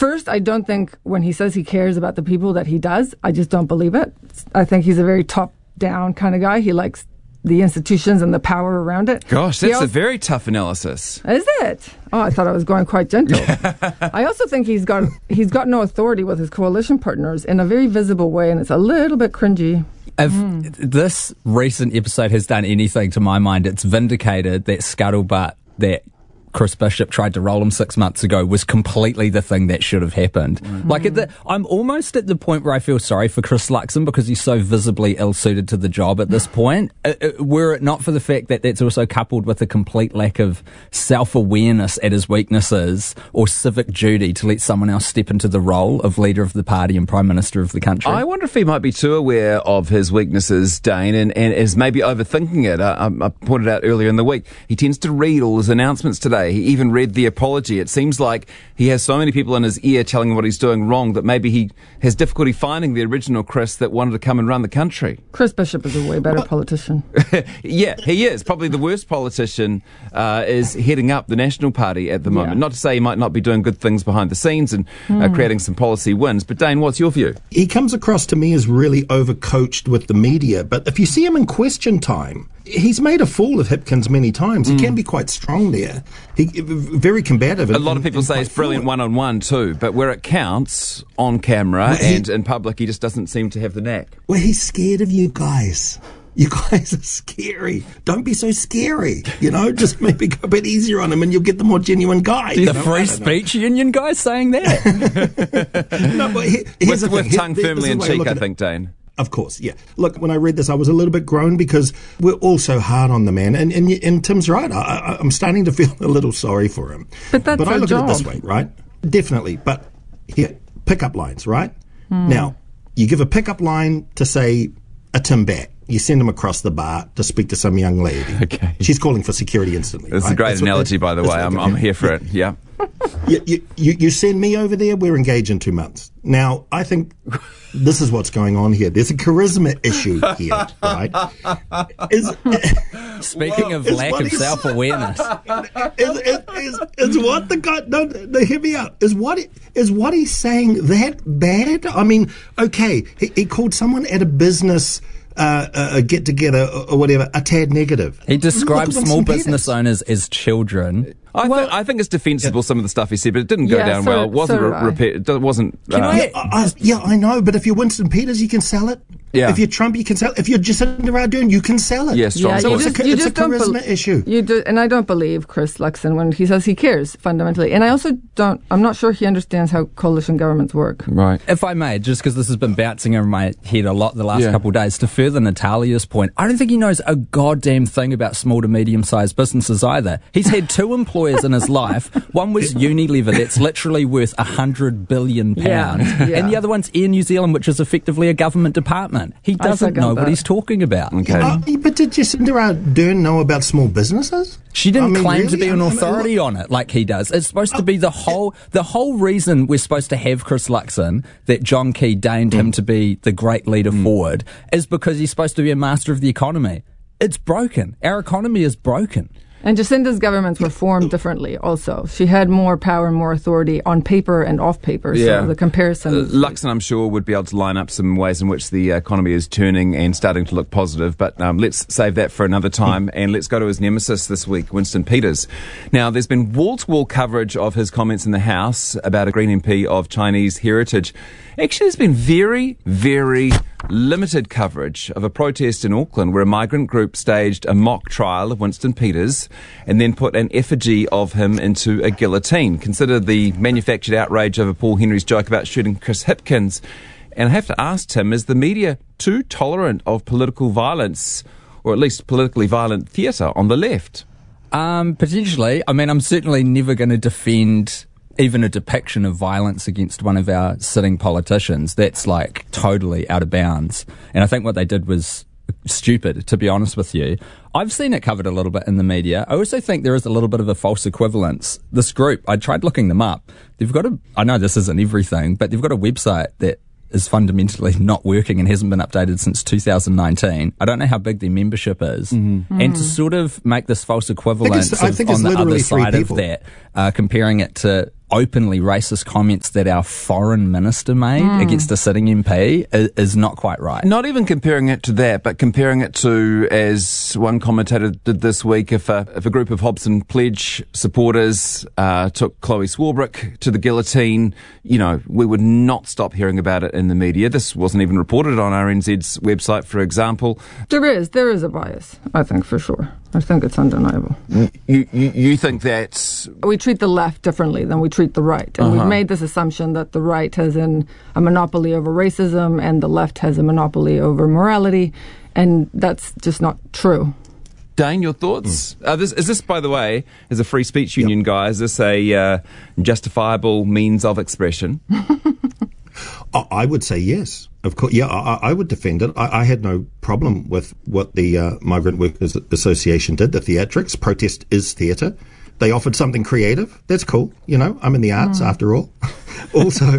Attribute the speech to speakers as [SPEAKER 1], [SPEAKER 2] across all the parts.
[SPEAKER 1] First, I don't think when he says he cares about the people that he does, I just don't believe it. I think he's a very top-down kind of guy. He likes the institutions and the power around it.
[SPEAKER 2] Gosh, that's a very tough analysis.
[SPEAKER 1] Is it? Oh, I thought I was going quite gentle. I also think he's got no authority with his coalition partners in a very visible way, and it's a little bit cringy.
[SPEAKER 3] If this recent episode has done anything to my mind, it's vindicated that scuttlebutt that Chris Bishop tried to roll him 6 months ago was completely the thing that should have happened. I'm almost at the point where I feel sorry for Chris Luxon because he's so visibly ill-suited to the job at this point. Were it not for the fact that that's also coupled with a complete lack of self-awareness at his weaknesses or civic duty to let someone else step into the role of leader of the party and prime minister of the country.
[SPEAKER 2] I wonder if he might be too aware of his weaknesses, Dane, and is maybe overthinking it. I pointed out earlier in the week, he tends to read all his announcements today. He even read the apology. It seems like he has so many people in his ear telling him what he's doing wrong that maybe he has difficulty finding the original Chris that wanted to come and run the country.
[SPEAKER 1] Chris Bishop is a way better politician.
[SPEAKER 2] Yeah, he is. Probably the worst politician is heading up the National Party at the moment.
[SPEAKER 1] Yeah.
[SPEAKER 2] Not to say he might not be doing good things behind the scenes and creating some policy wins. But Dane, what's your view?
[SPEAKER 4] He comes across to me as really overcoached with the media. But if you see him in question time, he's made a fool of Hipkins many times. He can be quite strong there. He very combative.
[SPEAKER 2] A lot of people say he's brilliant one-on-one too, but where it counts, on camera and in public, he just doesn't seem to have the knack.
[SPEAKER 4] Well, he's scared of you guys. You guys are scary. Don't be so scary. Just maybe go a bit easier on him and you'll get the more genuine guy.
[SPEAKER 3] The Free Speech Union guy saying that?
[SPEAKER 4] No, but here's the thing.
[SPEAKER 2] With tongue firmly in cheek, I think, Dane.
[SPEAKER 4] Of course, yeah. Look, when I read this, I was a little bit grown because we're all so hard on the man. And Tim's right. I'm starting to feel a little sorry for him.
[SPEAKER 1] But that's
[SPEAKER 4] I look
[SPEAKER 1] job.
[SPEAKER 4] at it this way, right? Definitely. But here, pickup lines, right? Now, you give a pickup line to, say, a Tim Batt. You send him across the bar to speak to some young lady.
[SPEAKER 2] Okay.
[SPEAKER 4] She's calling for security instantly.
[SPEAKER 2] That's
[SPEAKER 4] right?
[SPEAKER 2] a great analogy, by the way. I'm here for it. Yeah.
[SPEAKER 4] You send me over there, we're engaged in 2 months. Now, I think this is what's going on here. There's a charisma issue here, right?
[SPEAKER 3] Speaking of lack of self-awareness.
[SPEAKER 4] Is what the guy... No, hear me out. Is what he's saying that bad? I mean, okay, he called someone at a business... a get-together or whatever, a tad negative.
[SPEAKER 3] He describes small business owners as children.
[SPEAKER 2] I think it's defensible, some of the stuff he said, but it didn't go down well. It wasn't it wasn't.
[SPEAKER 4] I know, but if you're Winston Peters, you can sell it.
[SPEAKER 2] Yeah.
[SPEAKER 4] If you're Trump, you can sell it. If you're Jacinda Ardern, you can sell it.
[SPEAKER 2] Yeah, strong.
[SPEAKER 4] So
[SPEAKER 2] voice.
[SPEAKER 4] it's a charisma issue.
[SPEAKER 1] And I don't believe Chris Luxon when he says he cares, fundamentally. And I also I'm not sure he understands how coalition governments work.
[SPEAKER 2] Right.
[SPEAKER 3] If I may, just because this has been bouncing over my head a lot the last couple of days, to further Natalia's point, I don't think he knows a goddamn thing about small to medium-sized businesses either. He's had 2 employers in his life. One was Unilever, that's literally worth £100 billion. And the other one's Air New Zealand, which is effectively a government department. He doesn't know what he's talking about.
[SPEAKER 2] Okay.
[SPEAKER 4] But did Jacinda Ardern know about small businesses?
[SPEAKER 3] She didn't claim to be an authority on it like he does. It's supposed to be the whole reason we're supposed to have Chris Luxon, that John Key deigned him to be the great leader forward, is because he's supposed to be a master of the economy. It's broken. Our economy is broken.
[SPEAKER 1] And Jacinda's governments were formed differently also. She had more power and more authority on paper and off paper, so the comparison...
[SPEAKER 2] Luxon, I'm sure, would be able to line up some ways in which the economy is turning and starting to look positive, but let's save that for another time, and let's go to his nemesis this week, Winston Peters. Now, there's been wall-to-wall coverage of his comments in the House about a Green MP of Chinese heritage. Actually, there's been very, very limited coverage of a protest in Auckland where a migrant group staged a mock trial of Winston Peters and then put an effigy of him into a guillotine. Consider the manufactured outrage over Paul Henry's joke about shooting Chris Hipkins. And I have to ask Tim, is the media too tolerant of political violence, or at least politically violent theatre on the left?
[SPEAKER 3] Potentially. I mean, I'm certainly never going to defend even a depiction of violence against one of our sitting politicians. That's like totally out of bounds. And I think what they did was stupid, to be honest with you. I've seen it covered a little bit in the media. I also think there is a little bit of a false equivalence. This group, I tried looking them up. They've got I know this isn't everything, but they've got a website that is fundamentally not working and hasn't been updated since 2019. I don't know how big their membership is. Mm-hmm. And to sort of make this false equivalence
[SPEAKER 4] I think
[SPEAKER 3] on the other
[SPEAKER 4] literally
[SPEAKER 3] side of that, comparing it to openly racist comments that our foreign minister made against a sitting MP is not quite right.
[SPEAKER 2] Not even comparing it to that, but comparing it to, as one commentator did this week, if a group of Hobson Pledge supporters took Chloe Swarbrick to the guillotine, we would not stop hearing about it in the media. This wasn't even reported on RNZ's website, for example.
[SPEAKER 1] There is a bias, I think, for sure. I think it's undeniable.
[SPEAKER 2] You think that
[SPEAKER 1] we treat the left differently than we treat the right. And we've made this assumption that the right has a monopoly over racism and the left has a monopoly over morality. And that's just not true.
[SPEAKER 2] Dane, your thoughts? Is this, by the way, as a free speech union guy, is this a justifiable means of expression?
[SPEAKER 4] I would say yes. Of course, yeah, I would defend it. I had no problem with what the Migrant Workers Association did, the theatrics. Protest is theatre. They offered something creative. That's cool. I'm in the arts after all. Also,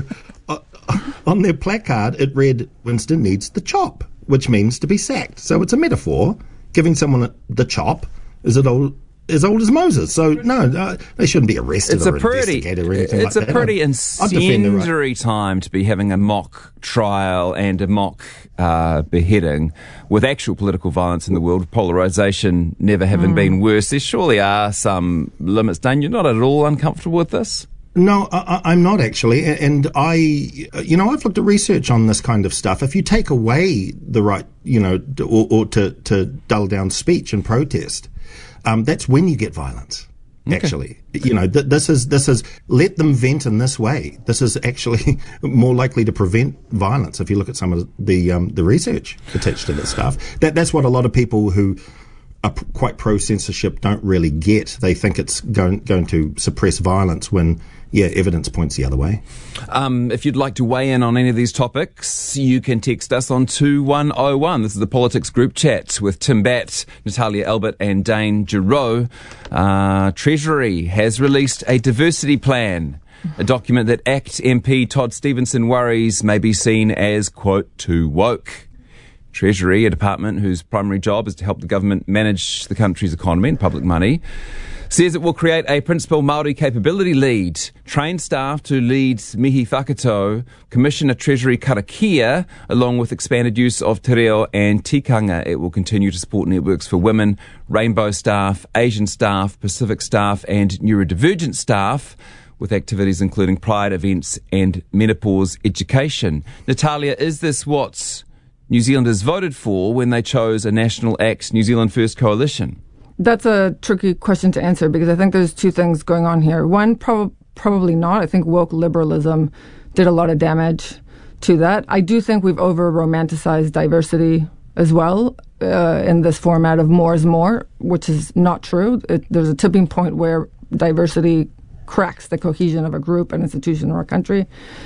[SPEAKER 4] on their placard, it read, Winston needs the chop, which means to be sacked. So it's a metaphor. Giving someone the chop is as old as Moses. So, no, they shouldn't be arrested or investigated or anything like that.
[SPEAKER 2] It's a pretty incendiary time to be having a mock trial and a mock beheading with actual political violence in the world, polarisation never having been worse. There surely are some limits. Dane, you're not at all uncomfortable with this?
[SPEAKER 4] No, I'm not actually. And I've looked at research on this kind of stuff. If you take away the right, or to dull down speech and protest, that's when you get violence. Okay. Actually, this is let them vent in this way. This is actually more likely to prevent violence. If you look at some of the research attached to this stuff, that's what a lot of people who are quite pro censorship don't really get. They think it's going to suppress violence when, evidence points the other way.
[SPEAKER 2] If you'd like to weigh in on any of these topics, you can text us on 2101. This is the Politics Group Chat with Tim Batt, Natalia Albert and Dane Giroux. Treasury has released a diversity plan, a document that ACT MP Todd Stevenson worries may be seen as, quote, too woke. Treasury, a department whose primary job is to help the government manage the country's economy and public money, says it will create a principal Māori capability lead, train staff to lead mihi whakato, commission a Treasury karakia, along with expanded use of te reo and tikanga. It will continue to support networks for women, rainbow staff, Asian staff, Pacific staff and neurodivergent staff, with activities including pride events and menopause education. Natalia, is this what New Zealanders voted for when they chose a National ACT New Zealand First coalition?
[SPEAKER 1] That's a tricky question to answer because I think there's two things going on here. One, probably not. I think woke liberalism did a lot of damage to that. I do think we've over-romanticized diversity as well in this format of more is more, which is not true. There's a tipping point where diversity cracks the cohesion of a group, an institution, or a country.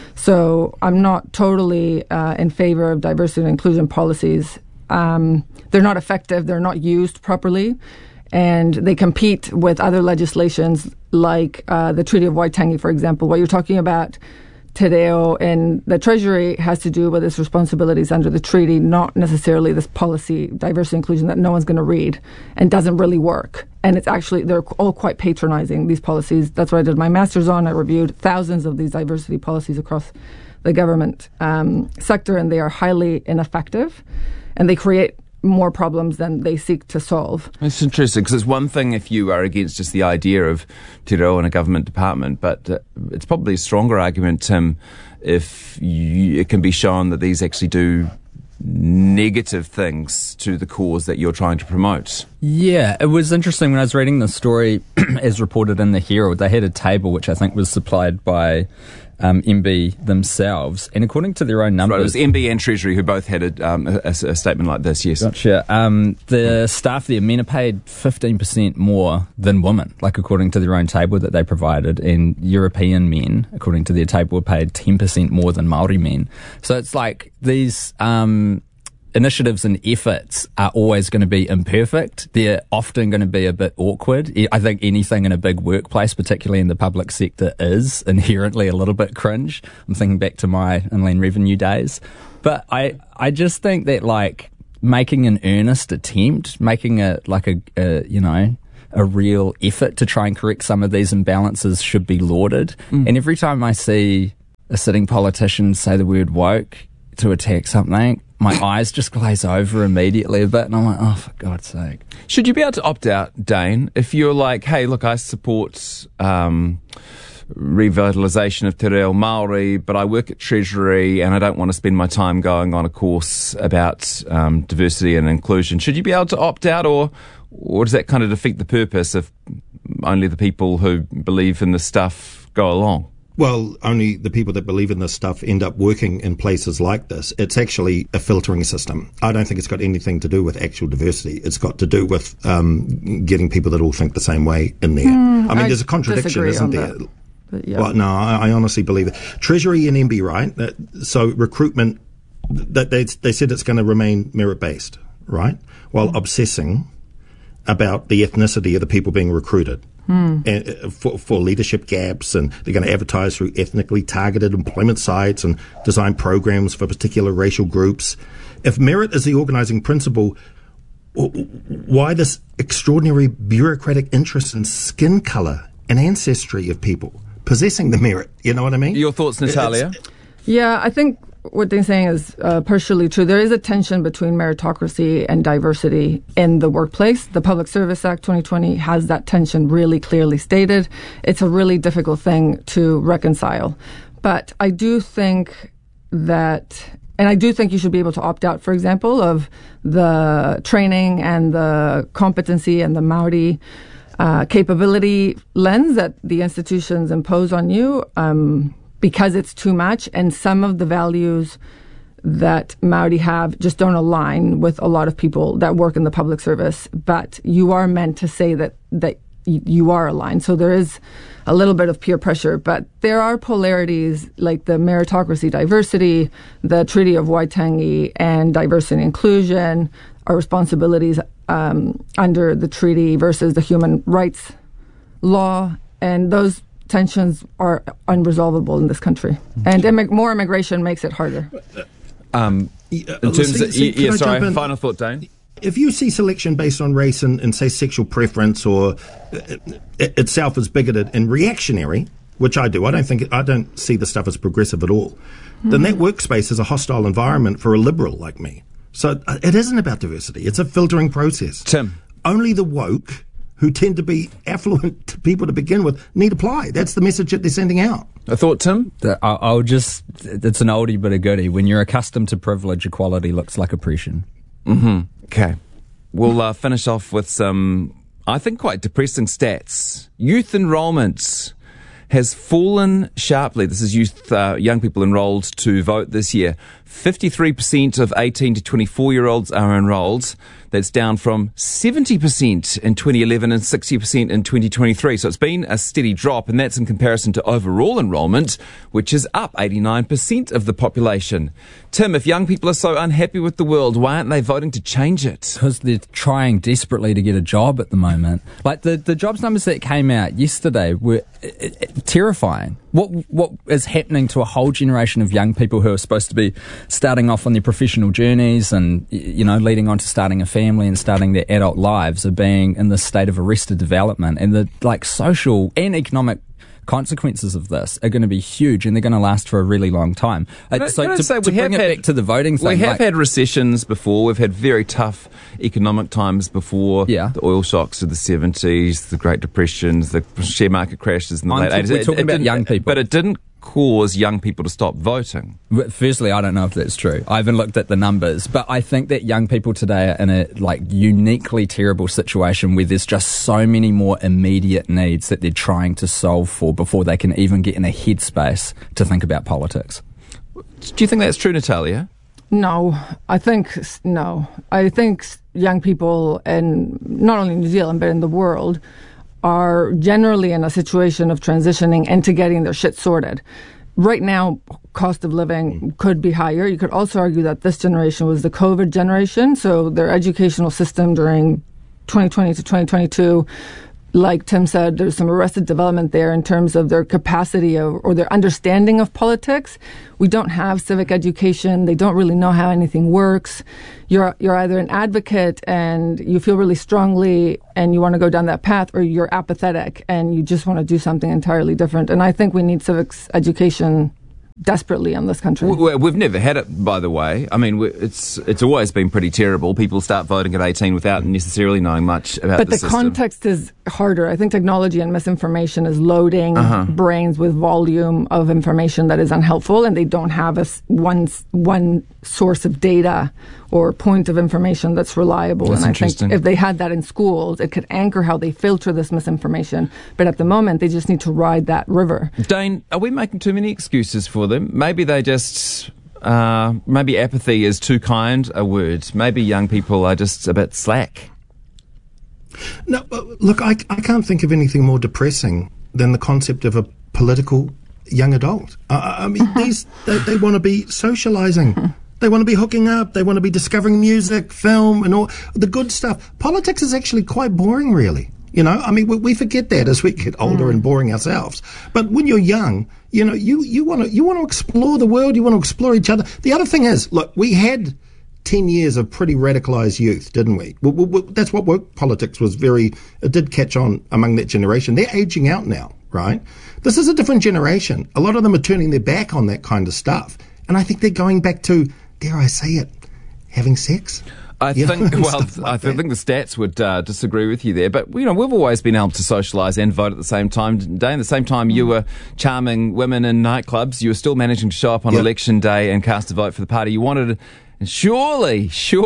[SPEAKER 1] So I'm not totally in favor of diversity and inclusion policies. They're not effective. They're not used properly. And they compete with other legislations like the Treaty of Waitangi, for example. What you're talking about, te reo, and the Treasury has to do with its responsibilities under the treaty, not necessarily this policy, diversity inclusion, that no one's going to read and doesn't really work. And it's actually, they're all quite patronizing, these policies. That's what I did my master's on. I reviewed thousands of these diversity policies across the government sector, and they are highly ineffective. And they create more problems than they seek to solve.
[SPEAKER 2] It's interesting because it's one thing if you are against just the idea of te reo in a government department, but it's probably a stronger argument, Tim, if it can be shown that these actually do negative things to the cause that you're trying to promote.
[SPEAKER 3] Yeah, it was interesting when I was reading the story as reported in the Herald. They had a table which I think was supplied by MB themselves, and according to their own numbers...
[SPEAKER 2] Right, it was MB and Treasury who both had a statement like this, yes.
[SPEAKER 3] Gotcha. The staff there, men are paid 15% more than women, like according to their own table that they provided, and European men, according to their table, are paid 10% more than Māori men. So it's like these... initiatives and efforts are always going to be imperfect. They're often going to be a bit awkward. I think anything in a big workplace, particularly in the public sector, is inherently a little bit cringe. I'm thinking back to my Inland Revenue days. But I just think that, like, making an earnest attempt, making it like a real effort to try and correct some of these imbalances should be lauded. And every time I see a sitting politician say the word woke to attack something, my eyes just glaze over immediately a bit, and I'm like, oh, for God's sake.
[SPEAKER 2] Should you be able to opt out, Dane, if you're like, hey, look, I support revitalisation of Te Reo Māori, but I work at Treasury and I don't want to spend my time going on a course about diversity and inclusion. Should you be able to opt out, or does that kind of defeat the purpose if only the people who believe in this stuff go along?
[SPEAKER 4] Well, only the people that believe in this stuff end up working in places like this. It's actually a filtering system. I don't think it's got anything to do with actual diversity. It's got to do with getting people that all think the same way in there. I mean, there's a contradiction, isn't there?
[SPEAKER 1] Yeah.
[SPEAKER 4] Well, no, I honestly believe it. Treasury and MB, right? So recruitment, they said it's going to remain merit-based, right? While obsessing about the ethnicity of the people being recruited. And for leadership gaps, and they're going to advertise through ethnically targeted employment sites and design programs for particular racial groups. If merit is the organising principle, why this extraordinary bureaucratic interest in skin colour and ancestry of people possessing the merit? You know what I mean?
[SPEAKER 2] Your thoughts, Natalia?
[SPEAKER 1] Yeah, I think what they're saying is partially true. There is a tension between meritocracy and diversity in the workplace. The Public Service Act 2020 has that tension really clearly stated. It's a really difficult thing to reconcile. But I do think that, and I do think you should be able to opt out, for example, of the training and the competency and the Māori capability lens that the institutions impose on you, because it's too much, and some of the values that Māori have just don't align with a lot of people that work in the public service. But you are meant to say that you are aligned. So there is a little bit of peer pressure, but there are polarities like the meritocracy, diversity, the Treaty of Waitangi, and diversity and inclusion are responsibilities under the treaty versus the human rights law, and those tensions are unresolvable in this country, and more immigration makes it harder.
[SPEAKER 2] In terms of, sorry, final thought, Dane.
[SPEAKER 4] If you see selection based on race and say sexual preference or itself as bigoted and reactionary, which I do, I don't see the stuff as progressive at all, then that workspace is a hostile environment for a liberal like me. So it isn't about diversity. It's a filtering process.
[SPEAKER 2] Tim.
[SPEAKER 4] Only the woke, who tend to be affluent people to begin with, need apply. That's the message that they're sending out.
[SPEAKER 2] A thought, Tim?
[SPEAKER 3] It's an oldie but a goodie. When you're accustomed to privilege, equality looks like oppression.
[SPEAKER 2] Okay. We'll finish off with some, I think, quite depressing stats. Youth enrolment has fallen sharply. This is young people enrolled to vote this year. 53% of 18 to 24-year-olds are enrolled. That's down from 70% in 2011 and 60% in 2023. So it's been a steady drop, and that's in comparison to overall enrolment, which is up 89% of the population. Tim, if young people are so unhappy with the world, why aren't they voting to change it?
[SPEAKER 3] Because they're trying desperately to get a job at the moment. Like the jobs numbers that came out yesterday were terrifying. What is happening to a whole generation of young people who are supposed to be starting off on their professional journeys and, leading on to starting a family and starting their adult lives, are being in this state of arrested development, and the social and economic consequences of this are going to be huge, and they're going to last for a really long time. To bring it back to the voting thing,
[SPEAKER 2] we have had recessions before. We've had very tough economic times before.
[SPEAKER 3] Yeah.
[SPEAKER 2] The oil shocks of the 70s, the Great Depressions, the share market crashes in the late 80s.
[SPEAKER 3] We're talking about young people.
[SPEAKER 2] But it didn't cause young people to stop voting.
[SPEAKER 3] Firstly, I don't know if that's true. I haven't looked at the numbers, but I think that young people today are in a uniquely terrible situation where there's just so many more immediate needs that they're trying to solve for before they can even get in a headspace to think about politics.
[SPEAKER 2] Do you think that's true, Natalia?
[SPEAKER 1] No, I think young people, and not only in New Zealand but in the world, are generally in a situation of transitioning into getting their shit sorted. Right now, cost of living could be higher. You could also argue that this generation was the COVID generation, so their educational system during 2020 to 2022 like Tim said, there's some arrested development there in terms of their capacity or their understanding of politics. We don't have civic education. They don't really know how anything works. You're either an advocate and you feel really strongly and you want to go down that path, or you're apathetic and you just want to do something entirely different. And I think we need civics education desperately in this country.
[SPEAKER 2] We've never had it, by the way. I mean, it's always been pretty terrible. People start voting at 18 without necessarily knowing much about
[SPEAKER 1] but
[SPEAKER 2] the system.
[SPEAKER 1] But the context is harder. I think technology and misinformation is loading brains with volume of information that is unhelpful, and they don't have one source of data or point of information that's reliable.
[SPEAKER 2] That's
[SPEAKER 1] and I think if they had that in schools, it could anchor how they filter this misinformation. But at the moment, they just need to ride that river.
[SPEAKER 2] Dane, are we making too many excuses for them? Maybe they just... maybe apathy is too kind a word. Maybe young people are just a bit slack.
[SPEAKER 4] No, look, I can't think of anything more depressing than the concept of a political young adult. I mean, they want to be socialising. They want to be hooking up. They want to be discovering music, film, and all the good stuff. Politics is actually quite boring, really. You know, I mean, we forget that as we get older and boring ourselves. But when you're young, you know, you want to explore the world. You want to explore each other. The other thing is, look, we had 10 years of pretty radicalised youth, didn't we? That's what woke politics was it did catch on among that generation. They're aging out now, right? This is a different generation. A lot of them are turning their back on that kind of stuff. And I think they're going back to, dare I say it, having sex.
[SPEAKER 2] I think the stats would disagree with you there, but you know, we've always been able to socialise and vote at the same time. Dane, the same time you were charming women in nightclubs, you were still managing to show up on election day and cast a vote for the party you wanted. And surely,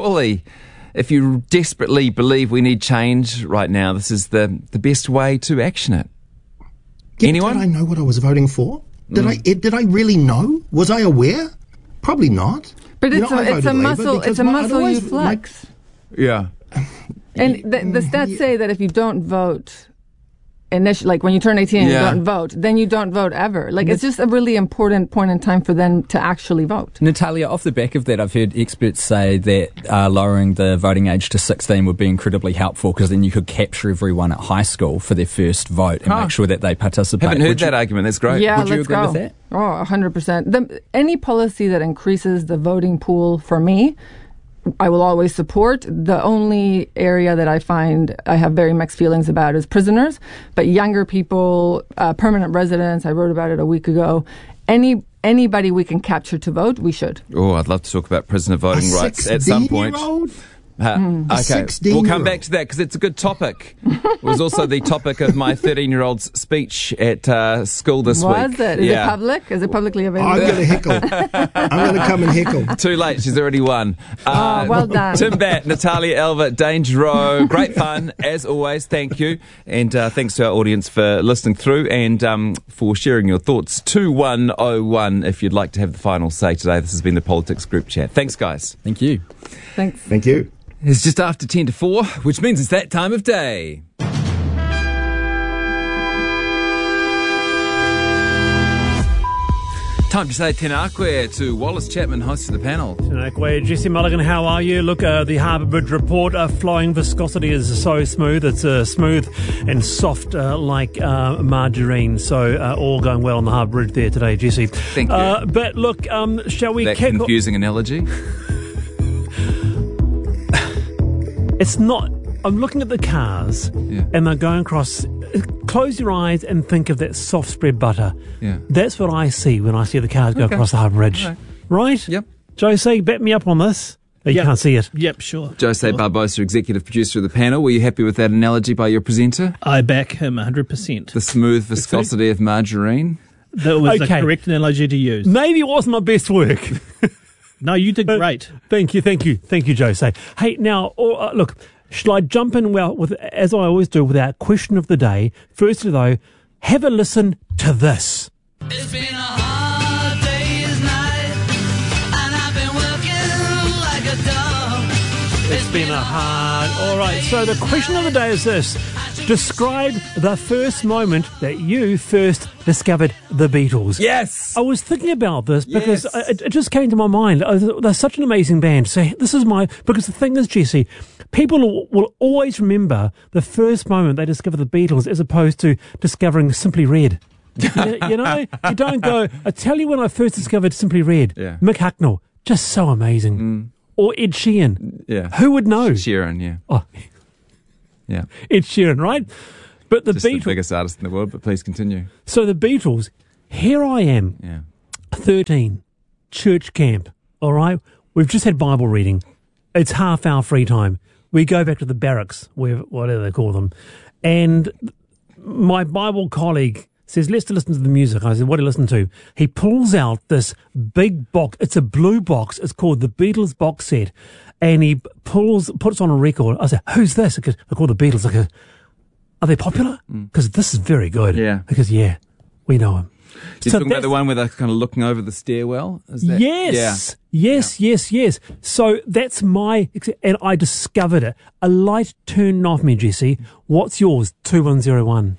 [SPEAKER 2] if you desperately believe we need change right now, this is the best way to action it.
[SPEAKER 4] Yeah,
[SPEAKER 2] anyone?
[SPEAKER 4] Did I know what I was voting for? Did I really know? Was I aware? Probably not.
[SPEAKER 1] But it's a muscle you flex.
[SPEAKER 2] Yeah.
[SPEAKER 1] And the stats say that if you don't vote initially, like when you turn 18 and you don't vote, then you don't vote ever. Like, it's just a really important point in time for them to actually vote.
[SPEAKER 3] Natalia, off the back of that, I've heard experts say that lowering the voting age to 16 would be incredibly helpful, because then you could capture everyone at high school for their first vote and make sure that they participate.
[SPEAKER 2] Haven't heard that argument. That's great.
[SPEAKER 1] Yeah,
[SPEAKER 3] would you agree with that?
[SPEAKER 1] Oh, 100%. Any policy that increases the voting pool, for me, I will always support. The only area that I find I have very mixed feelings about is prisoners, but younger people, permanent residents, I wrote about it a week ago. Anybody we can capture to vote, we should.
[SPEAKER 2] Oh, I'd love to talk about prisoner voting rights at some point. Okay, we'll come back to that because it's a good topic. It was also the topic of my 13-year-old's speech at school this week.
[SPEAKER 1] Was it? Is it public? Is it publicly available?
[SPEAKER 4] I'm going to heckle. I'm going to come and heckle.
[SPEAKER 2] Too late. She's already won.
[SPEAKER 1] Well done.
[SPEAKER 2] Tim Batt, Natalia Elva, Dane Giroux. Great fun, as always. Thank you. And thanks to our audience for listening through and for sharing your thoughts. 2101 if you'd like to have the final say today. This has been the Politics Group Chat. Thanks, guys.
[SPEAKER 3] Thank you.
[SPEAKER 1] Thanks.
[SPEAKER 4] Thank you.
[SPEAKER 2] It's just after 10 to 4, which means it's that time of day. Time to say tēnā koe to Wallace Chapman, host of the panel.
[SPEAKER 5] Tēnā koe, Jesse Mulligan, how are you? Look, the Harbour Bridge report, flowing viscosity is so smooth. It's smooth and soft like margarine. So all going well on the Harbour Bridge there today, Jesse.
[SPEAKER 2] Thank you.
[SPEAKER 5] But look, shall we
[SPEAKER 2] that confusing analogy?
[SPEAKER 5] It's not. I'm looking at the cars, and they're going across. Close your eyes and think of that soft spread butter. Yeah. That's what I see when I see the cars go across the Harbour Bridge. Okay. Right?
[SPEAKER 2] Yep.
[SPEAKER 5] Jose, back me up on this. Oh, you can't see it.
[SPEAKER 6] Yep, sure.
[SPEAKER 2] Jose Barbosa, executive producer of the panel. Were you happy with that analogy by your presenter?
[SPEAKER 6] I back him 100%.
[SPEAKER 2] The smooth viscosity of margarine?
[SPEAKER 6] That was the correct analogy to use.
[SPEAKER 5] Maybe it wasn't my best work.
[SPEAKER 6] No, you did great.
[SPEAKER 5] Thank you, Jose. Hey, now, look, shall I jump in, as I always do, with our question of the day? Firstly, though, have a listen to this.
[SPEAKER 7] It's been a hard day's night, and I've been working like a dog.
[SPEAKER 5] It's been a hard... All right, so the question of the day is this. Describe the first moment that you first discovered the Beatles.
[SPEAKER 2] Yes.
[SPEAKER 5] I was thinking about this because
[SPEAKER 2] Yes.
[SPEAKER 5] it just came to my mind. They're such an amazing band. So this is because the thing is, Jesse, people will always remember the first moment they discover the Beatles as opposed to discovering Simply Red. You know, you don't go, I tell you when I first discovered Simply Red.
[SPEAKER 2] Yeah.
[SPEAKER 5] Mick Hucknall, just so amazing. Or Ed Sheeran.
[SPEAKER 2] Yeah.
[SPEAKER 5] Who would know?
[SPEAKER 2] Sheeran, yeah.
[SPEAKER 5] Oh,
[SPEAKER 2] Yeah.
[SPEAKER 5] Ed Sheeran, right? But the
[SPEAKER 2] Just the
[SPEAKER 5] Beatles.
[SPEAKER 2] biggest artist in the world, but please continue.
[SPEAKER 5] So the Beatles, here I am,
[SPEAKER 2] Yeah.
[SPEAKER 5] 13, church camp, all right? We've just had Bible reading. It's half our free time. We go back to the barracks, whatever they call them. And my Bible colleague says, let's listen to the music. I said, what do you listen to? He pulls out this big box. It's a blue box. It's called the Beatles box set. And he puts on a record. I said, who's this? Because they're called the Beatles. I go, are they popular? Because this is very good.
[SPEAKER 2] Yeah.
[SPEAKER 5] Because, yeah, we know them.
[SPEAKER 2] You're talking about the one where they're kind of looking over the stairwell? Is that?
[SPEAKER 5] Yes.
[SPEAKER 2] Yeah.
[SPEAKER 5] Yes. So that's and I discovered it. A light turned off me, Jesse. What's yours? 2101.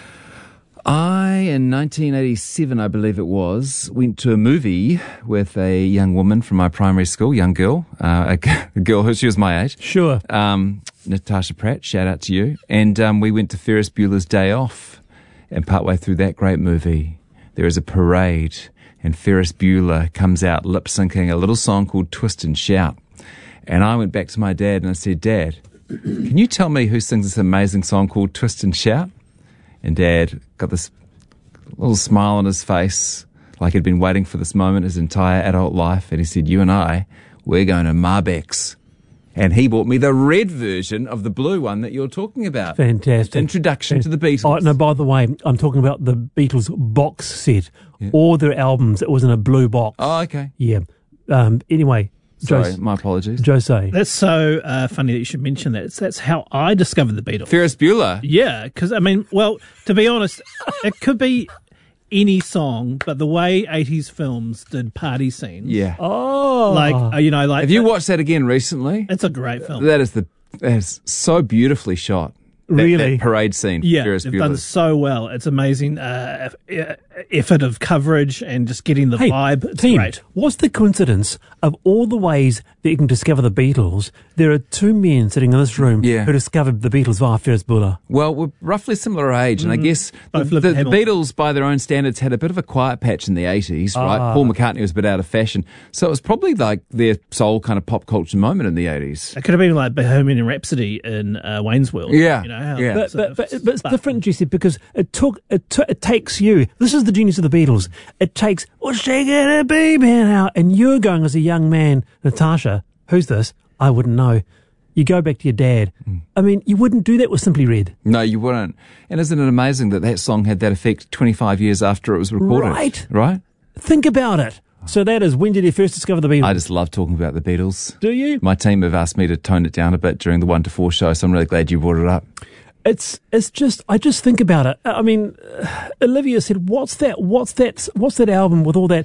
[SPEAKER 2] In 1987, I believe it was, went to a movie with a young woman from my primary school, young girl, a girl who she was my age.
[SPEAKER 5] Sure.
[SPEAKER 2] Natasha Pratt, shout out to you. And we went to Ferris Bueller's Day Off. And partway through that great movie, there is a parade, and Ferris Bueller comes out lip-syncing a little song called Twist and Shout. And I went back to my dad and I said, Dad, can you tell me who sings this amazing song called Twist and Shout? And Dad got this little smile on his face, like he'd been waiting for this moment his entire adult life. And he said, you and I, we're going to Marbeck's. And he bought me the red version of the blue one that you're talking about.
[SPEAKER 5] Fantastic.
[SPEAKER 2] Introduction to the Beatles.
[SPEAKER 5] Oh, no, by the way, I'm talking about the Beatles box set.
[SPEAKER 2] Yeah.
[SPEAKER 5] All their albums, it was in a blue box.
[SPEAKER 2] Oh, okay.
[SPEAKER 5] Yeah. Anyway.
[SPEAKER 2] Sorry, my apologies.
[SPEAKER 5] Jose.
[SPEAKER 6] That's so funny that you should mention that. That's how I discovered the Beatles.
[SPEAKER 2] Ferris Bueller.
[SPEAKER 6] Yeah, because, I mean, well, to be honest, it could be any song, but the way 80s films did party scenes.
[SPEAKER 2] Yeah.
[SPEAKER 5] Oh.
[SPEAKER 6] Like, you know, like...
[SPEAKER 2] Have you watched that again recently?
[SPEAKER 6] It's a great film.
[SPEAKER 2] That is so beautifully shot.
[SPEAKER 5] Really?
[SPEAKER 2] That parade scene.
[SPEAKER 6] Yeah,
[SPEAKER 2] Ferris
[SPEAKER 6] they've done
[SPEAKER 2] Bueller's.
[SPEAKER 6] so well. It's amazing effort of coverage and just getting the vibe. It's
[SPEAKER 5] team,
[SPEAKER 6] great.
[SPEAKER 5] what's the coincidence of all the ways that you can discover the Beatles? There are two men sitting in this room
[SPEAKER 2] Yeah.
[SPEAKER 5] who discovered the Beatles via Ferris Bueller.
[SPEAKER 2] Well, we're roughly similar age, and I guess the
[SPEAKER 6] Both lived in Hamilton.
[SPEAKER 2] Beatles, by their own standards, had a bit of a quiet patch in the 80s, right?
[SPEAKER 5] Ah.
[SPEAKER 2] Paul McCartney was a bit out of fashion. So it was probably like their sole kind of pop culture moment in the 80s.
[SPEAKER 6] It could have been like Bohemian Rhapsody in Wayne's World.
[SPEAKER 2] Yeah,
[SPEAKER 6] You know, how
[SPEAKER 2] yeah.
[SPEAKER 5] But it's different, Jesse, because it takes you. This is the genius of the Beatles. It takes, what's she gonna be now? And you're going as a young man, Natasha, who's this? I wouldn't know. You go back to your dad. I mean, you wouldn't do that with Simply Red.
[SPEAKER 2] No, you wouldn't. And isn't it amazing that that song had that effect 25 years after it was recorded?
[SPEAKER 5] Right.
[SPEAKER 2] Right?
[SPEAKER 5] Think about it. So that is, when did you first discover the Beatles?
[SPEAKER 2] I just love talking about the Beatles.
[SPEAKER 5] Do you?
[SPEAKER 2] My team have asked me to tone it down a bit during the 1 to 4 show, so I'm really glad you brought it up.
[SPEAKER 5] It's just, I just think about it. I mean, Olivia said, what's that album with all that,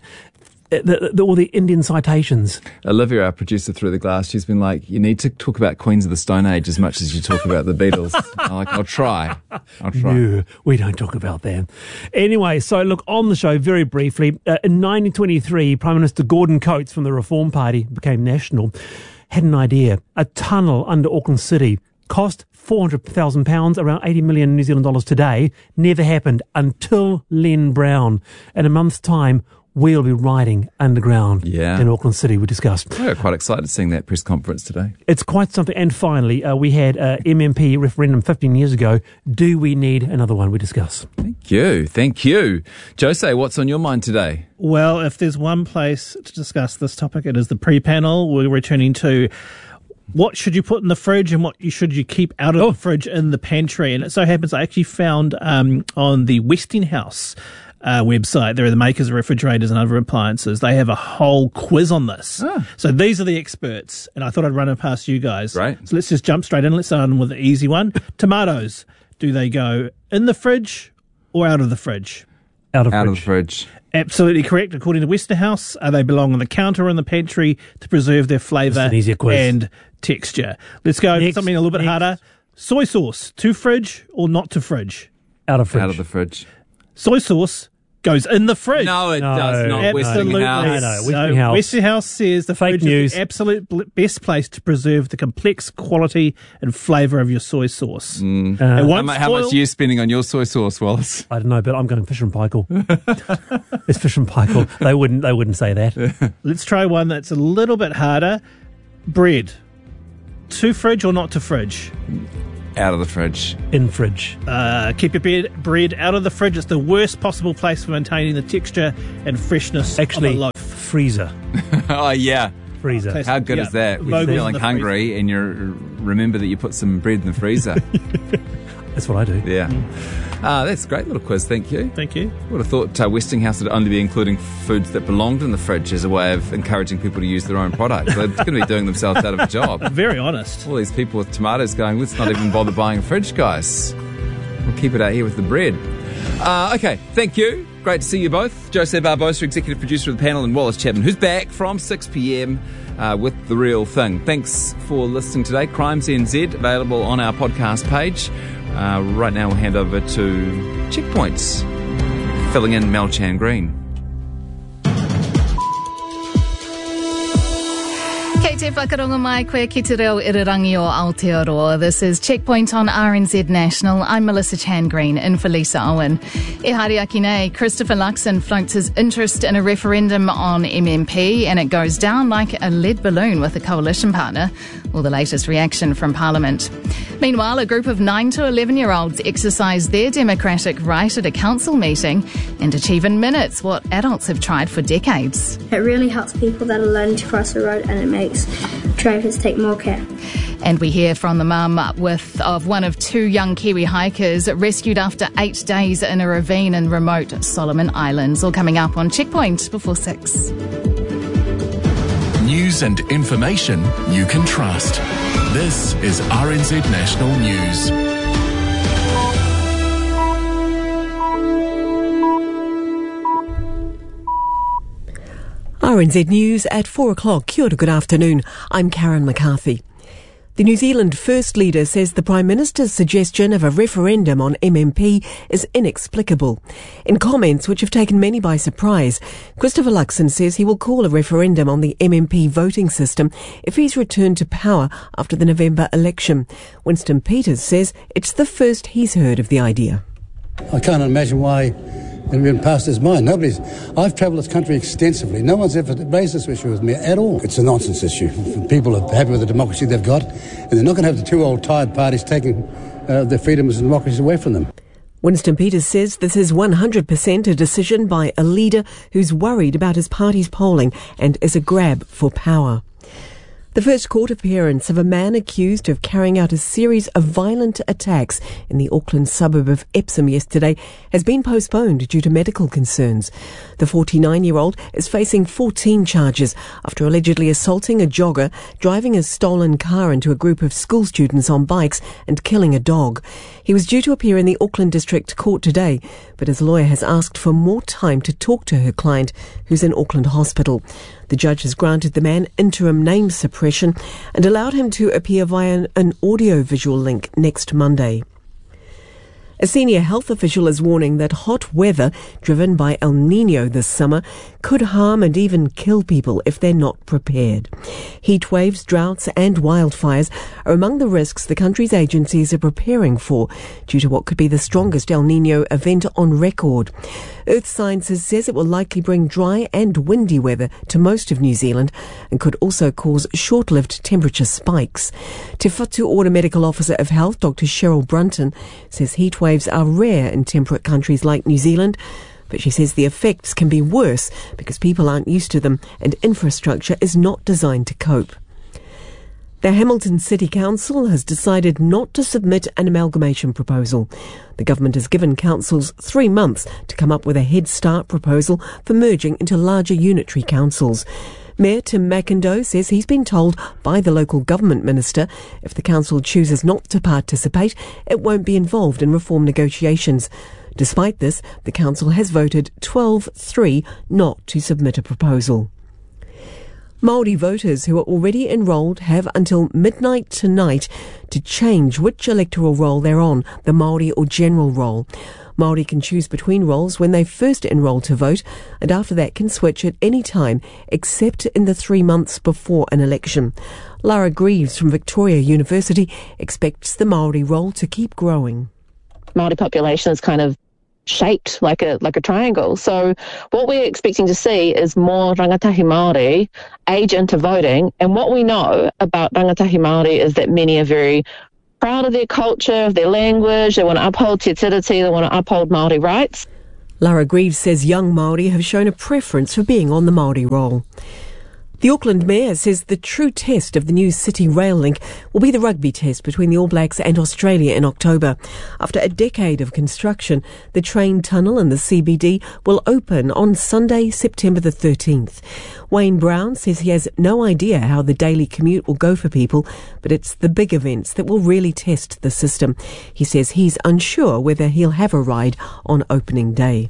[SPEAKER 5] all the Indian citations?
[SPEAKER 2] Olivia, our producer through the glass, she's been like, you need to talk about Queens of the Stone Age as much as you talk about the Beatles. I'm like, I'll try.
[SPEAKER 5] No, we don't talk about them. Anyway, so look, on the show, very briefly, in 1923, Prime Minister Gordon Coates from the Reform Party became national, had an idea. A tunnel under Auckland City cost £400,000, around 80 million New Zealand dollars today. Never happened until Len Brown. In a month's time, we'll be riding underground in Auckland City, we discussed.
[SPEAKER 2] I'm quite excited seeing that press conference today.
[SPEAKER 5] It's quite something. And finally, we had MMP referendum 15 years ago. Do we need another one? We discuss.
[SPEAKER 2] Thank you. Jose, what's on your mind today?
[SPEAKER 6] Well, if there's one place to discuss this topic, it is the pre-panel. We're returning to what should you put in the fridge and what should you keep out of the fridge in the pantry. And it so happens I actually found on the Westinghouse website, they're the makers of refrigerators and other appliances, they have a whole quiz on this. So these are the experts, and I thought I'd run it past you guys.
[SPEAKER 2] Right.
[SPEAKER 6] So let's just jump straight in. Let's start with the easy one. Tomatoes, do they go in the fridge or out of the fridge?
[SPEAKER 5] Out of
[SPEAKER 2] the fridge.
[SPEAKER 6] Absolutely correct. According to Westinghouse, they belong on the counter or in the pantry to preserve their flavour
[SPEAKER 5] an easier quiz.
[SPEAKER 6] and texture. Let's go for something a little bit harder. Soy sauce, to fridge or not to fridge?
[SPEAKER 5] Out of fridge.
[SPEAKER 2] Out of the fridge.
[SPEAKER 6] Soy sauce goes in the fridge.
[SPEAKER 2] No, it
[SPEAKER 5] No.
[SPEAKER 2] does not.
[SPEAKER 6] Absolutely.
[SPEAKER 2] Westinghouse.
[SPEAKER 5] No,
[SPEAKER 6] So
[SPEAKER 5] Westinghouse.
[SPEAKER 6] Westinghouse says the
[SPEAKER 5] Fake
[SPEAKER 6] fridge
[SPEAKER 5] news.
[SPEAKER 6] is the absolute best place to preserve the complex quality and flavour of your soy sauce. It
[SPEAKER 2] How,
[SPEAKER 6] won't
[SPEAKER 2] how much
[SPEAKER 6] spoil-
[SPEAKER 2] are you spending on your soy sauce, Wallace?
[SPEAKER 5] I don't know, but I'm going Fisher and Paykel. It's Fisher and Paykel. They wouldn't say that.
[SPEAKER 6] Let's try one that's a little bit harder. Bread. To fridge or not to fridge?
[SPEAKER 2] Out of the fridge.
[SPEAKER 5] In fridge.
[SPEAKER 6] Keep your bread out of the fridge. It's the worst possible place for maintaining the texture and freshness
[SPEAKER 5] Actually,
[SPEAKER 6] of a loaf.
[SPEAKER 5] freezer.
[SPEAKER 2] Oh, yeah.
[SPEAKER 5] Freezer.
[SPEAKER 6] Okay.
[SPEAKER 2] How good
[SPEAKER 6] Yeah,
[SPEAKER 2] is that? When you're
[SPEAKER 6] Vogels in
[SPEAKER 2] feeling
[SPEAKER 6] the
[SPEAKER 2] hungry and you remember that you put some bread in the freezer.
[SPEAKER 5] That's what I do.
[SPEAKER 2] Yeah. That's a great little quiz, thank you.
[SPEAKER 6] Thank you.
[SPEAKER 2] Would have thought Westinghouse would only be including foods that belonged in the fridge as a way of encouraging people to use their own product. They're going to be doing themselves out of a job.
[SPEAKER 6] Very honest.
[SPEAKER 2] All these people with tomatoes going, let's not even bother buying a fridge, guys. We'll keep it out here with the bread. Okay, thank you. Great to see you both. Jose Barbosa, executive producer of the panel, and Wallace Chapman, who's back from 6 p.m. With The Real Thing. Thanks for listening today. Crimes NZ, available on our podcast page. Right now we'll hand over to Checkpoints, filling in Mel Chan Green.
[SPEAKER 8] Kei te whakaronga mai koe ki te reo irirangi o Aotearoa. This is Checkpoint on RNZ National. I'm Melissa Chan Green, in for Lisa Owen. E haere aki nei, Christopher Luxon floats his interest in a referendum on MMP and it goes down like a lead balloon with a coalition partner. Well, the latest reaction from Parliament. Meanwhile, a group of 9 to 11-year-olds exercise their democratic right at a council meeting and achieve in minutes what adults have tried for decades.
[SPEAKER 9] It really helps people that are learning to cross the road and it makes drivers take more care.
[SPEAKER 8] And we hear from the mum of one of 2 young Kiwi hikers rescued after 8 days in a ravine in remote Solomon Islands. All coming up on Checkpoint before 6.
[SPEAKER 10] News and information you can trust. This is RNZ National News.
[SPEAKER 11] RNZ News at 4 o'clock. Kia ora, good afternoon. I'm Karen McCarthy. The New Zealand First Leader says the Prime Minister's suggestion of a referendum on MMP is inexplicable. In comments which have taken many by surprise, Christopher Luxon says he will call a referendum on the MMP voting system if he's returned to power after the November election. Winston Peters says it's the first he's heard of the idea.
[SPEAKER 12] I can't imagine why it went past his mind. I've travelled this country extensively. No one's ever raised this issue with me at all. It's a nonsense issue. People are happy with the democracy they've got, and they're not going to have the 2 old tired parties taking their freedoms and democracy away from them.
[SPEAKER 11] Winston Peters says this is 100% a decision by a leader who's worried about his party's polling and is a grab for power. The first court appearance of a man accused of carrying out a series of violent attacks in the Auckland suburb of Epsom yesterday has been postponed due to medical concerns. The 49-year-old is facing 14 charges after allegedly assaulting a jogger, driving a stolen car into a group of school students on bikes and killing a dog. He was due to appear in the Auckland District Court today, but his lawyer has asked for more time to talk to her client, who's in Auckland Hospital. The judge has granted the man interim name suppression and allowed him to appear via an audio-visual link next Monday. A senior health official is warning that hot weather driven by El Niño this summer could harm and even kill people if they're not prepared. Heat waves, droughts and wildfires are among the risks the country's agencies are preparing for due to what could be the strongest El Niño event on record. Earth Sciences says it will likely bring dry and windy weather to most of New Zealand and could also cause short-lived temperature spikes. Te Whatu Order Medical Officer of Health, Dr. Cheryl Brunton, says heat waves are rare in temperate countries like New Zealand, but she says the effects can be worse because people aren't used to them and infrastructure is not designed to cope. The Hamilton City Council has decided not to submit an amalgamation proposal. The government has given councils 3 months to come up with a Head Start proposal for merging into larger unitary councils. Mayor Tim McIndoe says he's been told by the local government minister if the council chooses not to participate, it won't be involved in reform negotiations. Despite this, the council has voted 12-3 not to submit a proposal. Māori voters who are already enrolled have until midnight tonight to change which electoral roll they're on, the Māori or general roll. Māori can choose between roles when they first enrol to vote, and after that can switch at any time except in the 3 months before an election. Lara Greaves from Victoria University expects the Māori roll to keep growing.
[SPEAKER 13] Māori population is kind of shaped like a triangle. So what we're expecting to see is more rangatahi Māori age into voting. And what we know about rangatahi Māori is that many are very proud of their culture, of their language. They want to uphold te tiriti, they want to uphold Māori rights.
[SPEAKER 11] Lara Greaves says young Māori have shown a preference for being on the Māori roll. The Auckland Mayor says the true test of the new City Rail link will be the rugby test between the All Blacks and Australia in October. After a decade of construction, the train tunnel in the CBD will open on Sunday, September the 13th. Wayne Brown says he has no idea how the daily commute will go for people, but it's the big events that will really test the system. He says he's unsure whether he'll have a ride on opening day.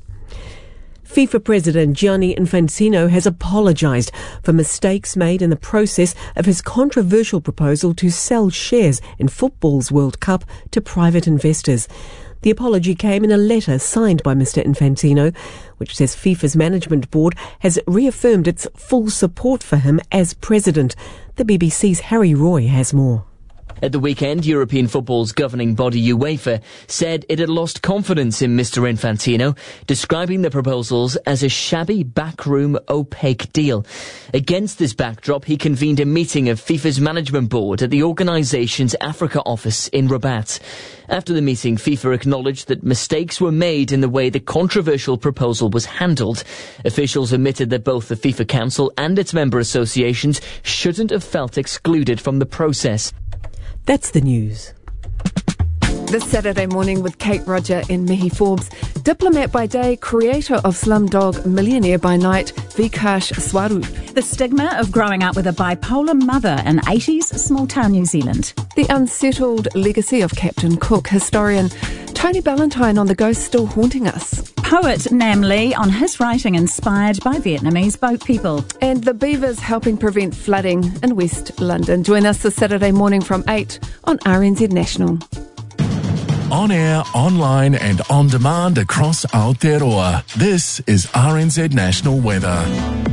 [SPEAKER 11] FIFA President Gianni Infantino has apologised for mistakes made in the process of his controversial proposal to sell shares in football's World Cup to private investors. The apology came in a letter signed by Mr Infantino, which says FIFA's management board has reaffirmed its full support for him as president. The BBC's Harry Roy has more.
[SPEAKER 14] At the weekend, European football's governing body UEFA said it had lost confidence in Mr Infantino, describing the proposals as a shabby, backroom, opaque deal. Against this backdrop, he convened a meeting of FIFA's management board at the organisation's Africa office in Rabat. After the meeting, FIFA acknowledged that mistakes were made in the way the controversial proposal was handled. Officials admitted that both the FIFA Council and its member associations shouldn't have felt excluded from the process.
[SPEAKER 11] That's the news.
[SPEAKER 15] This Saturday morning with Kate Roger and Mihi Forbes. Diplomat by day, creator of Slumdog Millionaire by night, Vikash Swarup.
[SPEAKER 16] The stigma of growing up with a bipolar mother in 80s small town New Zealand.
[SPEAKER 15] The unsettled legacy of Captain Cook. Historian Tony Ballantyne on the ghost still haunting us.
[SPEAKER 16] Poet Nam Le on his writing inspired by Vietnamese boat people.
[SPEAKER 15] And the beavers helping prevent flooding in West London. Join us this Saturday morning from 8 on RNZ National.
[SPEAKER 10] On air, online and on demand across Aotearoa. This is RNZ National Weather.